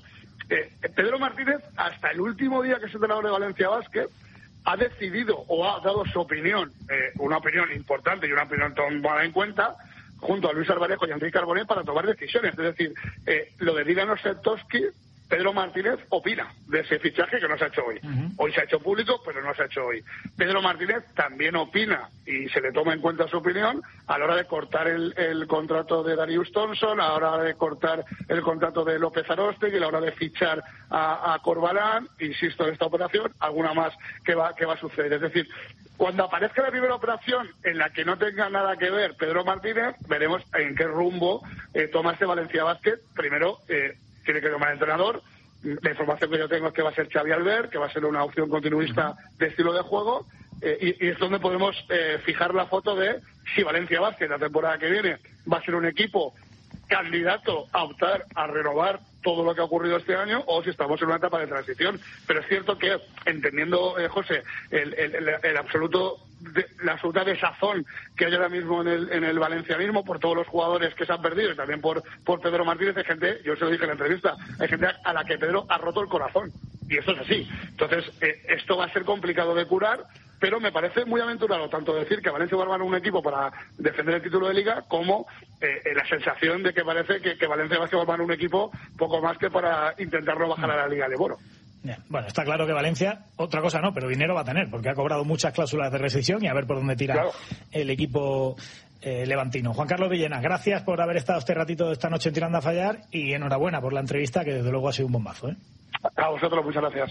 K: Pedro Martínez, hasta el último día que es entrenador de Valencia Basket, ha decidido o ha dado su opinión, una opinión importante y una opinión tomada en cuenta, junto a Luis Alvarejo y Enrique Carbonell, para tomar decisiones. Es decir, lo de Dilan Osetowski, Pedro Martínez opina de ese fichaje que no se ha hecho hoy. Hoy se ha hecho público, pero no se ha hecho hoy. Pedro Martínez también opina y se le toma en cuenta su opinión a la hora de cortar el contrato de Darius Thompson, a la hora de cortar el contrato de López Aróstegui, a la hora de fichar a Corbalán, insisto, en esta operación, alguna más que va a suceder. Es decir, cuando aparezca la primera operación en la que no tenga nada que ver Pedro Martínez, veremos en qué rumbo toma este Valencia Basket. Primero, tiene que tomar entrenador. La información que yo tengo es que va a ser Xavi Albert, que va a ser una opción continuista de estilo de juego, y es donde podemos fijar la foto de si Valencia Basket la temporada que viene va a ser un equipo candidato a optar a renovar todo lo que ha ocurrido este año, o si estamos en una etapa de transición. Pero es cierto que, entendiendo, José, la absoluta desazón que hay ahora mismo en el valencianismo por todos los jugadores que se han perdido, y también por Pedro Martínez, hay gente, yo se lo dije en la entrevista, hay gente a la que Pedro ha roto el corazón, y eso es así. Entonces, esto va a ser complicado de curar, pero me parece muy aventurado tanto decir que Valencia va a armar un equipo para defender el título de Liga, como la sensación de que parece que Valencia va a armar un equipo poco más que para intentar no bajar a la Liga de Boro.
H: Bueno, está claro que Valencia, otra cosa no, pero dinero va a tener, porque ha cobrado muchas cláusulas de rescisión, y a ver por dónde tira el equipo levantino. Juan Carlos Villena, gracias por haber estado este ratito esta noche en Tirando a Fallar, y enhorabuena por la entrevista, que desde luego ha sido un bombazo.
K: A vosotros, muchas gracias.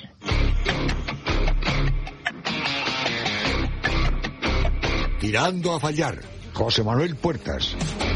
G: Tirando a Fallar, José Manuel Puertas.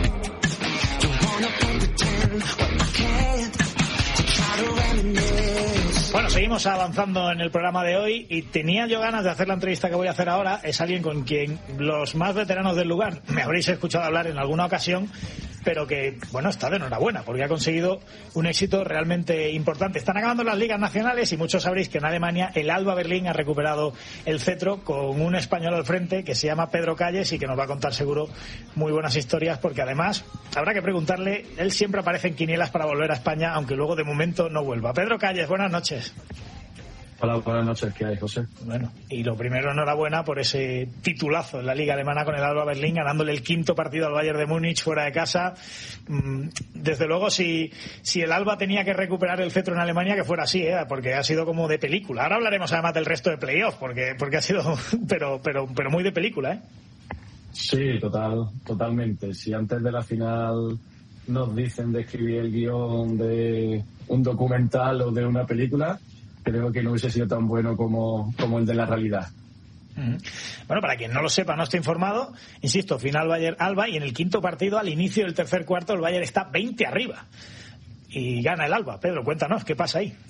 H: Bueno, seguimos avanzando en el programa de hoy, y tenía yo ganas de hacer la entrevista que voy a hacer ahora. Es alguien con quien los más veteranos del lugar me habréis escuchado hablar en alguna ocasión, pero que, bueno, está de enhorabuena, porque ha conseguido un éxito realmente importante. Están acabando las ligas nacionales, y muchos sabréis que en Alemania el Alba Berlín ha recuperado el cetro con un español al frente que se llama Pedro Calles, y que nos va a contar seguro muy buenas historias, porque además habrá que preguntarle, él siempre aparece en quinielas para volver a España, aunque luego de momento no vuelva. Pedro Calles, buenas noches.
L: Hola, buenas noches, ¿qué hay, José?
H: Bueno, y lo primero, enhorabuena por ese titulazo en la Liga Alemana con el Alba Berlín, ganándole el 5º partido al Bayern de Múnich fuera de casa. Desde luego, si el Alba tenía que recuperar el cetro en Alemania, que fuera así, porque ha sido como de película. Ahora hablaremos además del resto de playoffs, porque ha sido, pero muy de película, ¿eh?
L: Sí, totalmente. Si antes de la final nos dicen de escribir el guión de un documental o de una película, creo que no hubiese sido tan bueno como el de la realidad.
H: Bueno, para quien no lo sepa, no esté informado, insisto, final Bayern-Alba, y en el 5º partido, al inicio del tercer cuarto, el Bayern está 20 arriba y gana el Alba. Pedro, cuéntanos, ¿qué pasa ahí?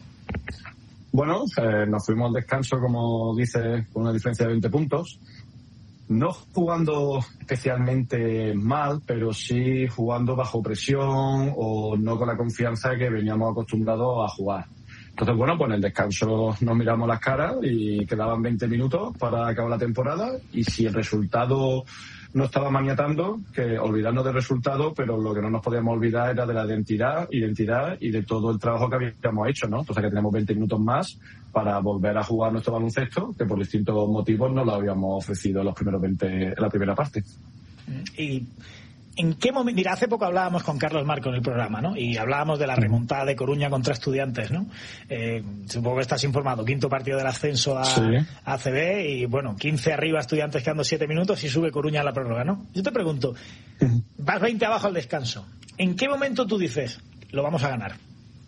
L: Bueno, nos fuimos al descanso, como dices, con una diferencia de 20 puntos. No jugando especialmente mal, pero sí jugando bajo presión o no con la confianza que veníamos acostumbrados a jugar. Entonces, bueno, pues en el descanso nos miramos las caras y quedaban 20 minutos para acabar la temporada, y si el resultado no estaba maniatando, que olvidarnos del resultado, pero lo que no nos podíamos olvidar era de la identidad y de todo el trabajo que habíamos hecho, ¿no? Entonces, que tenemos 20 minutos más para volver a jugar nuestro baloncesto, que por distintos motivos no lo habíamos ofrecido en los primeros 20, en la primera parte.
H: Y ¿en qué momento? Mira, hace poco hablábamos con Carlos Marco en el programa, ¿no? Y hablábamos de la remontada de Coruña contra Estudiantes, ¿no? Supongo que estás informado. 5º partido del ascenso a ACB, y bueno, 15 arriba Estudiantes, quedando 7 minutos, y sube Coruña a la prórroga, ¿no? Yo te pregunto, vas 20 abajo al descanso. ¿En qué momento tú dices, lo vamos a ganar?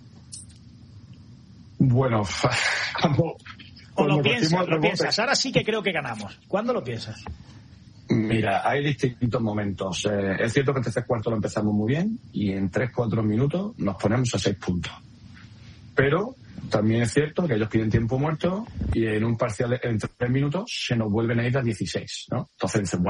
L: Bueno,
H: o lo piensas. Ahora sí que creo que ganamos. ¿Cuándo lo piensas?
L: Mira, hay distintos momentos. Es cierto que en tercer cuarto lo empezamos muy bien, y en 3-4 minutos nos ponemos a 6 puntos. Pero también es cierto que ellos piden tiempo muerto, y en un parcial en 3 minutos se nos vuelven a ir a 16, ¿no? Entonces dicen,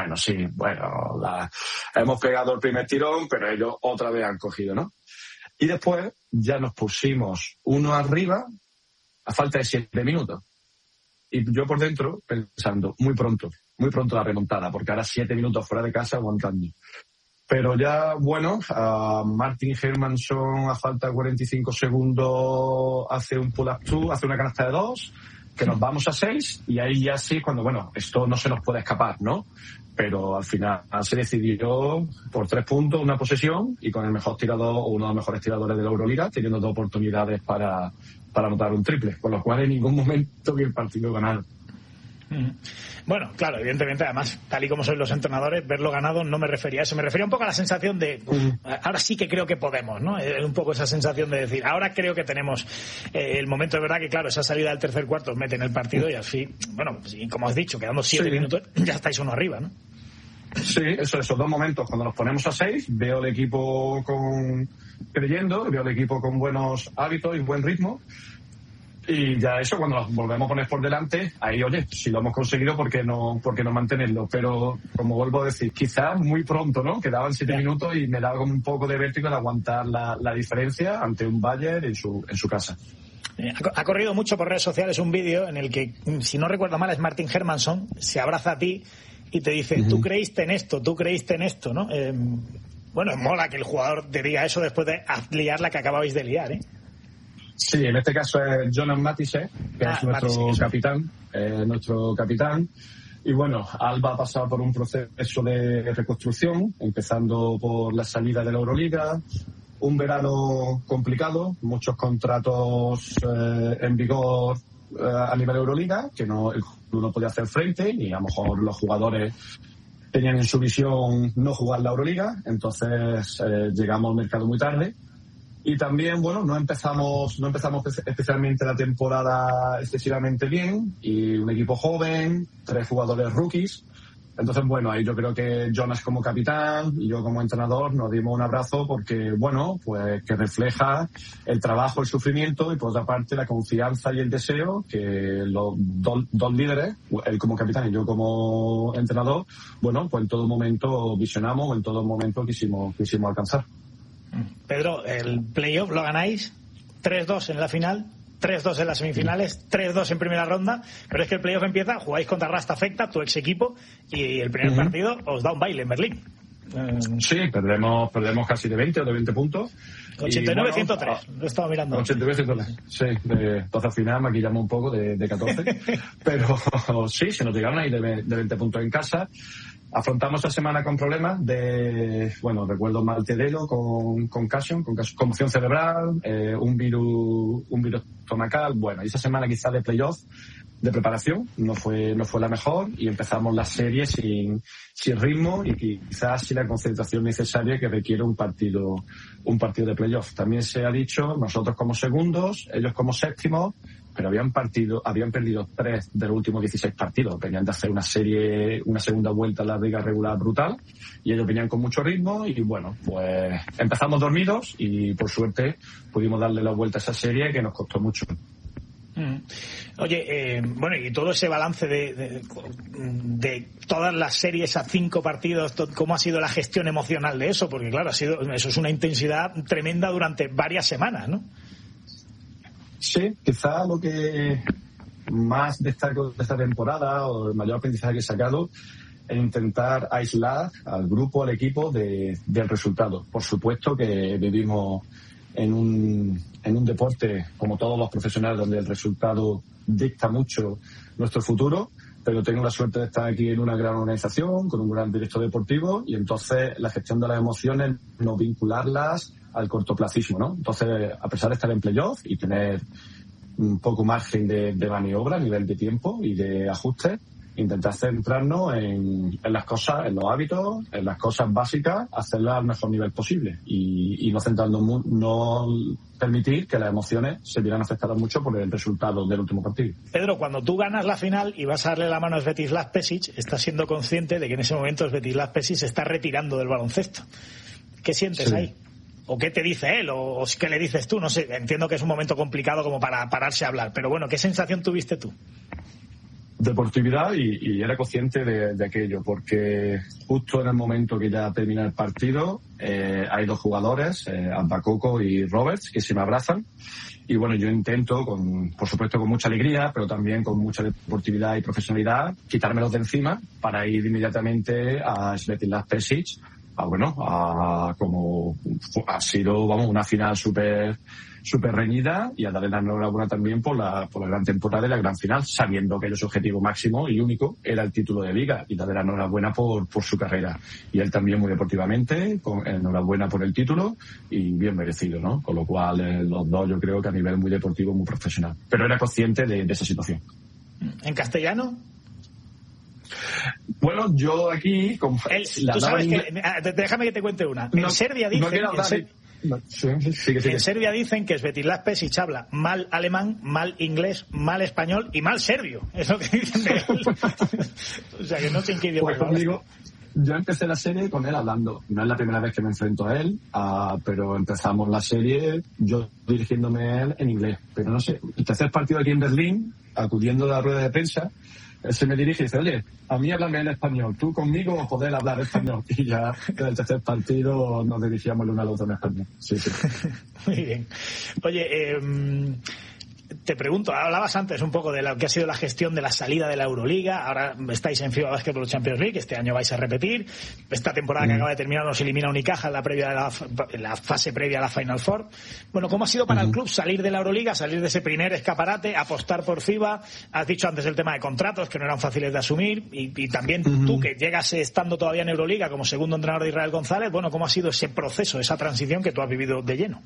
L: hemos pegado el primer tirón, pero ellos otra vez han cogido, ¿no? Y después ya nos pusimos uno arriba a falta de 7 minutos. Y yo por dentro pensando, muy pronto la remontada, porque ahora 7 minutos fuera de casa aguantando. Pero ya, bueno, Martin Hermansson a falta de 45 segundos hace un pull-up two, hace una canasta de 2, que nos vamos a 6, y ahí ya sí, cuando, bueno, esto no se nos puede escapar, ¿no? Pero al final se decidió por 3 puntos, una posesión, y con el mejor tirador, o uno de los mejores tiradores de la Euroliga, teniendo 2 oportunidades para anotar un triple, con lo cual en ningún momento vi el partido ganado.
H: Bueno, claro, evidentemente, además, tal y como sois los entrenadores, verlo ganado no me refería a eso, me refería un poco a la sensación de ahora sí que creo que podemos, ¿no? Un poco esa sensación de decir, ahora creo que tenemos el momento. De verdad que, claro, esa salida del tercer cuarto os mete en el partido y así, bueno, pues, y como has dicho, quedando 7 minutos, ya estáis uno arriba, ¿no?
L: Sí, esos 2 momentos, cuando nos ponemos a 6, veo el equipo creyendo, veo el equipo con buenos hábitos y buen ritmo. Y ya eso, cuando nos volvemos a poner por delante, ahí, oye, si lo hemos conseguido, ¿por qué no mantenerlo? Pero, como vuelvo a decir, quizás muy pronto, ¿no? Quedaban 7 minutos y me daba como un poco de vértigo de aguantar la diferencia ante un Bayern en su casa.
H: Ha corrido mucho por redes sociales un vídeo en el que, si no recuerdo mal, es Martin Hermansson, se abraza a ti y te dice, tú creíste en esto, ¿no? Bueno, mola que el jugador te diga eso después de liar la que acababais de liar, ¿eh?
L: Sí, en este caso es Jonas Matisse, que es nuestro capitán. Y bueno, Alba ha pasado por un proceso de reconstrucción, empezando por la salida de la Euroliga, un verano complicado, muchos contratos en vigor a nivel Euroliga, que el club no podía hacer frente, y a lo mejor los jugadores tenían en su visión no jugar la Euroliga, entonces llegamos al mercado muy tarde. Y también, bueno, no empezamos especialmente la temporada excesivamente bien, y un equipo joven, 3 jugadores rookies. Entonces, bueno, ahí yo creo que Jonas como capitán y yo como entrenador nos dimos un abrazo, porque, bueno, pues que refleja el trabajo, el sufrimiento, y por otra parte la confianza y el deseo que los dos líderes, él como capitán y yo como entrenador, bueno, pues en todo momento visionamos, en todo momento quisimos alcanzar.
H: Pedro, el playoff lo ganáis 3-2 en la final, 3-2 en las semifinales, 3-2 en primera ronda, pero es que el playoff empieza, jugáis contra Rasta Fekta, tu ex equipo, y el primer partido os da un baile en Berlín.
L: Sí, perdemos casi de 20 o de 20 puntos.
H: 89-103, lo estaba mirando.
L: 89-103, sí. Entonces al final maquillamos un poco de 14. Pero sí, se nos llegaron ahí de 20 puntos en casa. Afrontamos esta semana con problemas recuerdo mal dedo con concussion, con conmoción cerebral, un virus estomacal. Bueno, y esta semana quizás de playoff, de preparación, no fue la mejor, y empezamos la serie sin ritmo y quizás sin la concentración necesaria que requiere un partido de playoff. También se ha dicho, nosotros como segundos, ellos como séptimos, pero habían perdido 3 de los últimos 16 partidos. Venían de hacer una segunda vuelta en la liga regular brutal, y ellos venían con mucho ritmo, y bueno, pues empezamos dormidos y por suerte pudimos darle la vuelta a esa serie, que nos costó mucho.
H: Oye, y todo ese balance de todas las series a 5 partidos, ¿cómo ha sido la gestión emocional de eso? Porque claro, eso es una intensidad tremenda durante varias semanas, ¿no?
L: Sí, quizá lo que más destaco de esta temporada, o el mayor aprendizaje que he sacado, es intentar aislar al grupo, al equipo del resultado. Por supuesto que vivimos en un deporte, como todos los profesionales, donde el resultado dicta mucho nuestro futuro, pero tengo la suerte de estar aquí en una gran organización, con un gran director deportivo, y entonces la gestión de las emociones, no vincularlas al cortoplacismo, ¿no? Entonces, a pesar de estar en playoff y tener un poco margen de maniobra a nivel de tiempo y de ajuste, intentar centrarnos en las cosas, en los hábitos, en las cosas básicas, hacerlas al mejor nivel posible, y no permitir que las emociones se vieran afectadas mucho por el resultado del último partido.
H: Pedro, cuando tú ganas la final y vas a darle la mano a Svetislav Pesic, estás siendo consciente de que en ese momento Svetislav Pesic se está retirando del baloncesto. ¿Qué sientes ahí? ¿O qué te dice él? ¿O qué le dices tú? No sé, entiendo que es un momento complicado como para pararse a hablar, pero bueno, ¿qué sensación tuviste tú?
L: Deportividad, y era consciente de aquello, porque justo en el momento que ya termina el partido, hay 2 jugadores, Bakoko y Roberts, que se me abrazan, y bueno, yo intento, por supuesto con mucha alegría, pero también con mucha deportividad y profesionalidad, quitármelos de encima para ir inmediatamente a Svetislav Pesic como ha sido, una final súper reñida, y a darle la enhorabuena también por la gran temporada y la gran final, sabiendo que su objetivo máximo y único era el título de Liga, y darle la enhorabuena por su carrera. Y él también muy deportivamente, enhorabuena por el título, y bien merecido, ¿no? Con lo cual, los dos yo creo que a nivel muy deportivo, muy profesional. Pero era consciente de esa situación.
H: ¿En castellano?
L: Bueno, yo aquí...
H: tú sabes que... Déjame que te cuente una. En Serbia dicen... En Serbia dicen que Svetislav Pesic habla mal alemán, mal inglés, mal español y mal serbio. Es lo que dicen de él. O sea, que no sé en qué idioma.
L: Yo empecé la serie con él hablando. No es la primera vez que me enfrento a él, pero empezamos la serie yo dirigiéndome a él en inglés. Pero no sé, el tercer partido aquí en Berlín, acudiendo a la rueda de prensa, él se me dirige y dice: oye, a mí háblame en español, tú conmigo poder hablar español. Y ya en el tercer partido nos dirigíamos el uno al otro en español. Sí.
H: Muy bien. Oye, te pregunto, hablabas antes un poco de lo que ha sido la gestión de la salida de la Euroliga. Ahora estáis en FIBA Basketball Champions League, este año vais a repetir. Esta temporada que acaba de terminar nos elimina Unicaja en la fase previa a la Final Four. Bueno, ¿cómo ha sido para el club salir de la Euroliga, salir de ese primer escaparate, apostar por FIBA? Has dicho antes el tema de contratos, que no eran fáciles de asumir, y también tú, que llegas estando todavía en Euroliga como segundo entrenador de Israel González. Bueno, ¿cómo ha sido ese proceso, esa transición que tú has vivido de lleno?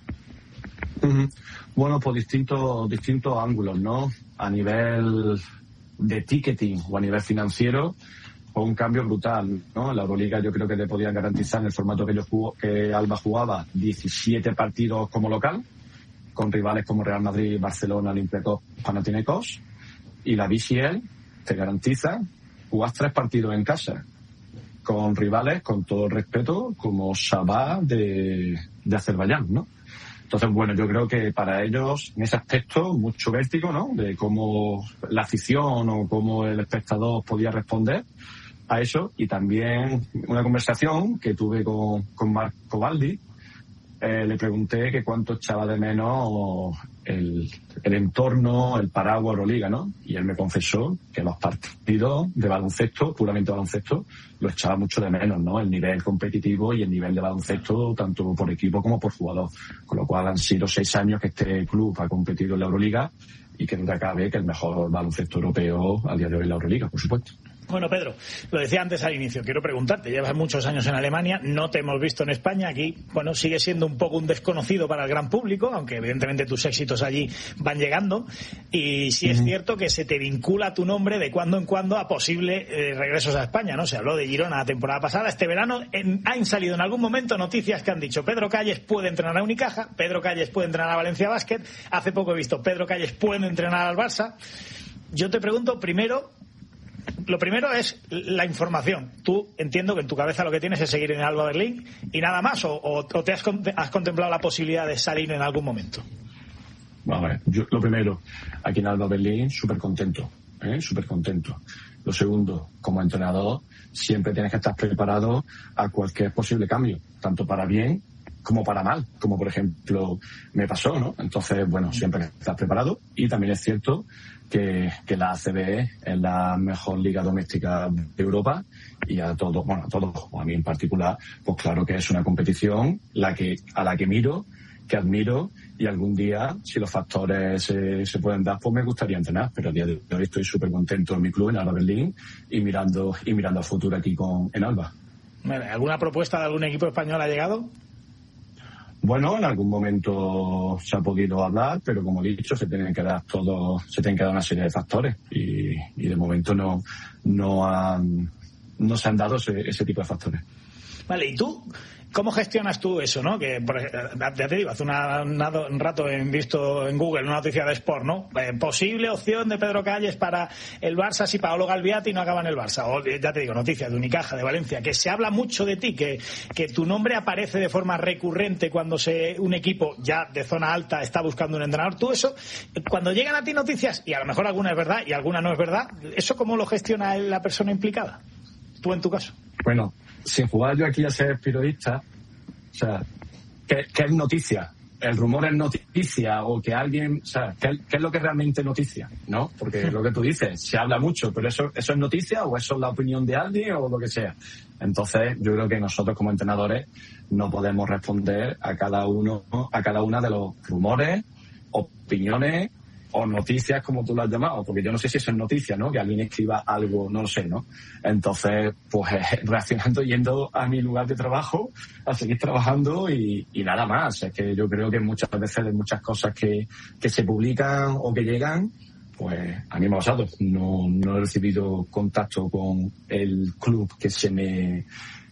L: Bueno, por distintos ángulos, ¿no? A nivel de ticketing o a nivel financiero, fue un cambio brutal, ¿no? En la Euroliga yo creo que le podían garantizar, en el formato que Alba jugaba, 17 partidos como local, con rivales como Real Madrid, Barcelona, Olympiacos, Panathinaikos, y la BCL te garantiza jugar 3 partidos en casa, con rivales, con todo el respeto, como Sabah de Azerbaiyán, ¿no? Entonces, bueno, yo creo que para ellos, en ese aspecto, mucho vértigo, ¿no? De cómo la afición o cómo el espectador podía responder a eso. Y también una conversación que tuve con Marco Baldi. Le pregunté que cuánto echaba de menos el entorno, el paraguas Euroliga, ¿no? Y él me confesó que los partidos de baloncesto, puramente baloncesto, lo echaba mucho de menos, ¿no? El nivel competitivo y el nivel de baloncesto, tanto por equipo como por jugador. Con lo cual han sido 6 años que este club ha competido en la Euroliga, y que nunca cabe que el mejor baloncesto europeo al día de hoy es la Euroliga, por supuesto.
H: Bueno, Pedro, lo decía antes al inicio, quiero preguntarte, llevas muchos años en Alemania, no te hemos visto en España, aquí, bueno, sigue siendo un poco un desconocido para el gran público, aunque evidentemente tus éxitos allí van llegando, y sí es cierto que se te vincula tu nombre de cuando en cuando a posibles regresos a España, ¿no? Se habló de Girona la temporada pasada, este verano han salido en algún momento noticias que han dicho: Pedro Calles puede entrenar a Unicaja, Pedro Calles puede entrenar a Valencia Basket, hace poco he visto Pedro Calles puede entrenar al Barça. Yo te pregunto lo primero es la información. Tú, entiendo que en tu cabeza lo que tienes es seguir en Alba Berlín y nada más, o te has contemplado la posibilidad de salir en algún momento.
L: Vamos a ver, yo lo primero, aquí en Alba Berlín, súper contento. Lo segundo, como entrenador, siempre tienes que estar preparado a cualquier posible cambio, tanto para bien como para mal, como por ejemplo me pasó, ¿no? Entonces, bueno, siempre estás preparado, y también es cierto que la ACB es la mejor liga doméstica de Europa, y a todos, o a mí en particular, pues claro que es una competición a la que miro, que admiro, y algún día, si los factores se pueden dar, pues me gustaría entrenar, pero a día de hoy estoy súper contento en mi club, en Alba Berlín, y mirando al futuro aquí en Alba.
H: ¿Alguna propuesta de algún equipo español ha llegado?
L: Bueno, en algún momento se ha podido hablar, pero como he dicho, se tienen que dar una serie de factores, y de momento no se han dado ese tipo de factores.
H: Vale, ¿y tú cómo gestionas tú eso, no? Que ya te digo, hace un rato he visto en Google una noticia de Sport, ¿no? Posible opción de Pedro Calles para el Barça si Paolo Galviati no acaba en el Barça. O ya te digo, noticias de Unicaja, de Valencia, que se habla mucho de ti, que tu nombre aparece de forma recurrente cuando un equipo ya de zona alta está buscando un entrenador. Tú eso, cuando llegan a ti noticias, y a lo mejor alguna es verdad y alguna no es verdad, ¿eso cómo lo gestiona la persona implicada? Tú en tu caso.
L: Bueno, sin jugar yo aquí a ser periodista, o sea, ¿qué es noticia? el rumor es noticia o que alguien, o sea, ¿qué es lo que realmente es noticia? ¿No? Porque lo que tú dices, se habla mucho, pero eso es noticia o eso es la opinión de alguien o lo que sea. Entonces, yo creo que nosotros como entrenadores no podemos responder a cada una de los rumores, opiniones o noticias, como tú lo has llamado, porque yo no sé si eso es noticia, ¿no? Que alguien escriba algo, no lo sé, ¿no? Entonces, pues reaccionando, yendo a mi lugar de trabajo, a seguir trabajando y nada más. Es que yo creo que muchas veces de muchas cosas que se publican o que llegan, pues a mí me ha pasado. No he recibido contacto con el club que se me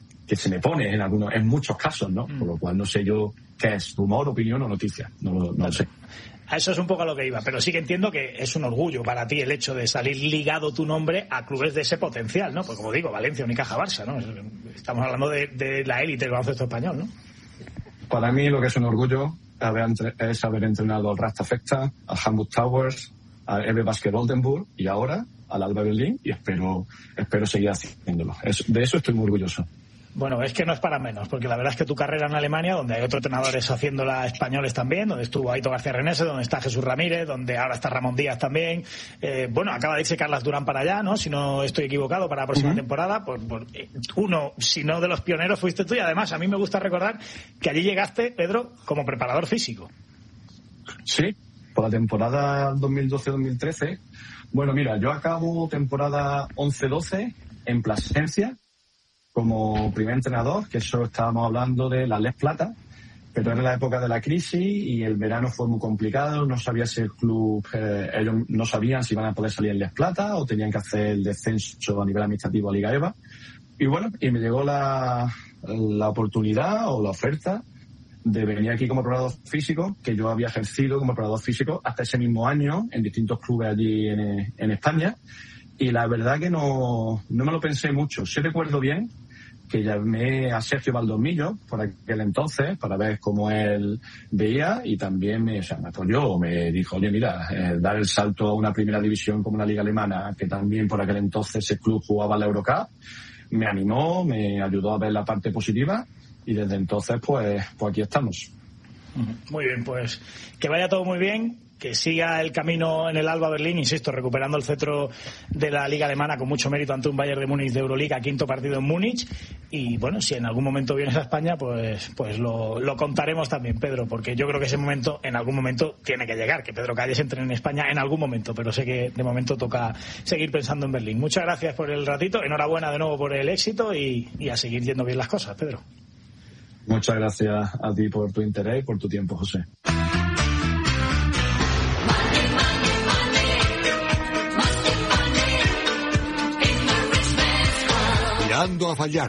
L: pone en muchos casos, ¿no? Por lo cual no sé yo qué es, rumor, opinión o noticia. No lo sé.
H: A eso es un poco a lo que iba, pero sí que entiendo que es un orgullo para ti el hecho de salir ligado tu nombre a clubes de ese potencial, ¿no? Pues como digo, Valencia, Unicaja, Barça, ¿no? Estamos hablando de la élite del baloncesto español, ¿no?
L: Para mí lo que es un orgullo es haber entrenado al Rasta Fekta, al Hamburg Towers, al EB Basket Oldenburg y ahora al Alba Berlín, y espero seguir haciéndolo. De eso estoy muy orgulloso.
H: Bueno, es que no es para menos, porque la verdad es que tu carrera en Alemania, donde hay otros entrenadores haciéndola españoles también, donde estuvo Aito García Renese, donde está Jesús Ramírez, donde ahora está Ramón Díaz también, bueno, acaba de irse Carlas Durán para allá, ¿no? Si no estoy equivocado, para la próxima temporada, pues uno, si no de los pioneros, fuiste tú, y además a mí me gusta recordar que allí llegaste, Pedro, como preparador físico.
L: Sí, por la temporada 2012-2013. Bueno, mira, yo acabo temporada 11-12 en Plasencia, como primer entrenador, que eso estábamos hablando de la Les Plata, pero era la época de la crisis y el verano fue muy complicado, no sabía si el club, ellos no sabían si iban a poder salir en Les Plata o tenían que hacer el descenso a nivel administrativo a Liga EVA. Y bueno, y me llegó la oportunidad o la oferta de venir aquí como preparador físico, que yo había ejercido como preparador físico hasta ese mismo año en distintos clubes allí en España. Y la verdad que no me lo pensé mucho. Sí recuerdo bien que llamé a Sergio Valdomillo por aquel entonces para ver cómo él veía y también me apoyó, me dijo, oye, mira, dar el salto a una primera división como la Liga Alemana, que también por aquel entonces ese club jugaba la Eurocup, me animó, me ayudó a ver la parte positiva y desde entonces pues aquí estamos.
H: Muy bien, pues que vaya todo muy bien, que siga el camino en el Alba Berlín, insisto, recuperando el cetro de la Liga Alemana con mucho mérito ante un Bayern de Múnich de Euroliga, quinto partido en Múnich. Y bueno, si en algún momento vienes a España, pues lo contaremos también, Pedro, porque yo creo que ese momento, en algún momento, tiene que llegar, que Pedro Calles entre en España en algún momento, pero sé que de momento toca seguir pensando en Berlín. Muchas gracias por el ratito, enhorabuena de nuevo por el éxito y a seguir yendo bien las cosas, Pedro.
L: Muchas gracias a ti por tu interés y por tu tiempo, José.
G: Tirando a fallar.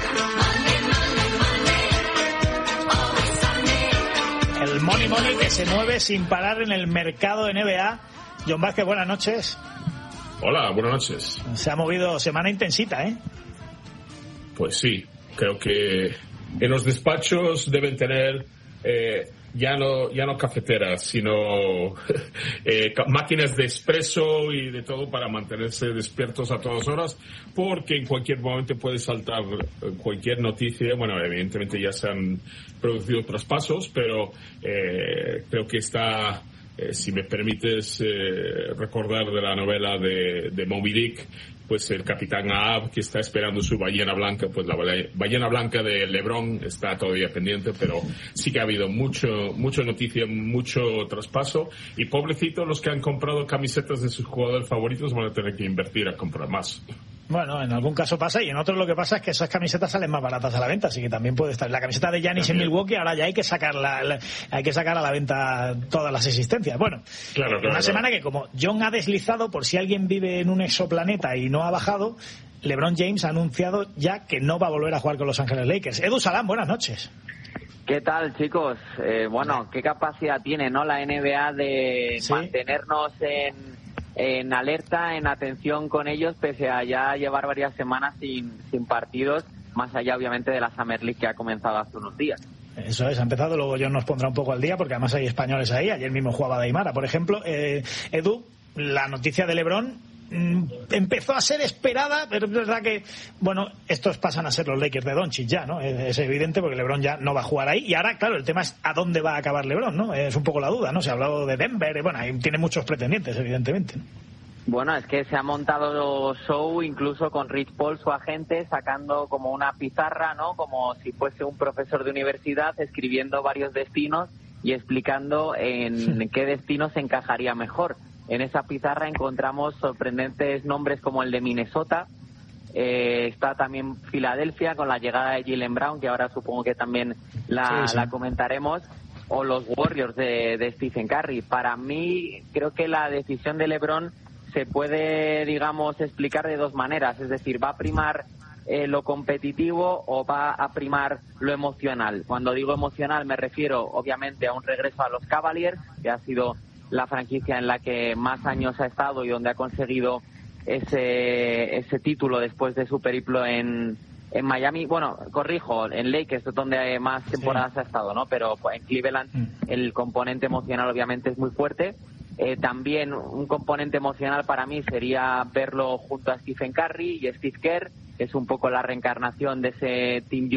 H: El money que se mueve sin parar en el mercado de NBA. John Vázquez, buenas noches.
M: Hola, buenas noches.
H: Se ha movido semana intensita, ¿eh?
M: Pues sí, creo que en los despachos deben tener ya no cafeteras, sino máquinas de espresso y de todo para mantenerse despiertos a todas horas, porque en cualquier momento puede saltar cualquier noticia. Bueno, evidentemente ya se han producido traspasos, pero creo que está, si me permites recordar de la novela de Moby Dick, pues el capitán Ahab, que está esperando su ballena blanca, pues la ballena blanca de LeBron está todavía pendiente, pero sí que ha habido mucha noticia, mucho traspaso, y pobrecitos los que han comprado camisetas de sus jugadores favoritos van a tener que invertir a comprar más.
H: Bueno, en algún caso pasa, y en otros lo que pasa es que esas camisetas salen más baratas a la venta, así que también puede estar. La camiseta de Giannis en Milwaukee, ahora ya hay que sacar a la venta todas las existencias. Bueno, una semana que, como John ha deslizado, por si alguien vive en un exoplaneta y no ha bajado, LeBron James ha anunciado ya que no va a volver a jugar con Los Ángeles Lakers. Edu Salán, buenas noches.
N: ¿Qué tal, chicos? Bueno, ¿qué capacidad tiene, no, la NBA de mantenernos en alerta, en atención con ellos, pese a ya llevar varias semanas sin partidos, más allá obviamente de la Summer League que ha comenzado hace unos días?
H: Eso es, ha empezado, luego John nos pondrá un poco al día, porque además hay españoles ahí, ayer mismo jugaba Deimara, por ejemplo. Edu, la noticia de LeBron empezó a ser esperada, pero es verdad que, bueno, estos pasan a ser los Lakers de Doncic ya, ¿no? Es evidente porque LeBron ya no va a jugar ahí. Y ahora, claro, el tema es a dónde va a acabar LeBron, ¿no? Es un poco la duda, ¿no? Se ha hablado de Denver, bueno, ahí tiene muchos pretendientes, evidentemente, ¿no?
N: Bueno, es que se ha montado show incluso con Rich Paul, su agente, sacando como una pizarra, ¿no? Como si fuese un profesor de universidad, escribiendo varios destinos y explicando en qué destino se encajaría mejor. En esa pizarra encontramos sorprendentes nombres como el de Minnesota, está también Filadelfia con la llegada de Jaylen Brown, que ahora supongo que también la comentaremos, o los Warriors de Stephen Curry. Para mí, creo que la decisión de LeBron se puede, digamos, explicar de dos maneras. Es decir, ¿va a primar lo competitivo o va a primar lo emocional? Cuando digo emocional me refiero, obviamente, a un regreso a los Cavaliers, que ha sido la franquicia en la que más años ha estado y donde ha conseguido ese título después de su periplo en Miami. Bueno, corrijo, en Lakers es donde más temporadas ha estado, ¿no? Pero en Cleveland el componente emocional obviamente es muy fuerte. También un componente emocional para mí sería verlo junto a Stephen Curry y Steve Kerr, que es un poco la reencarnación de ese Team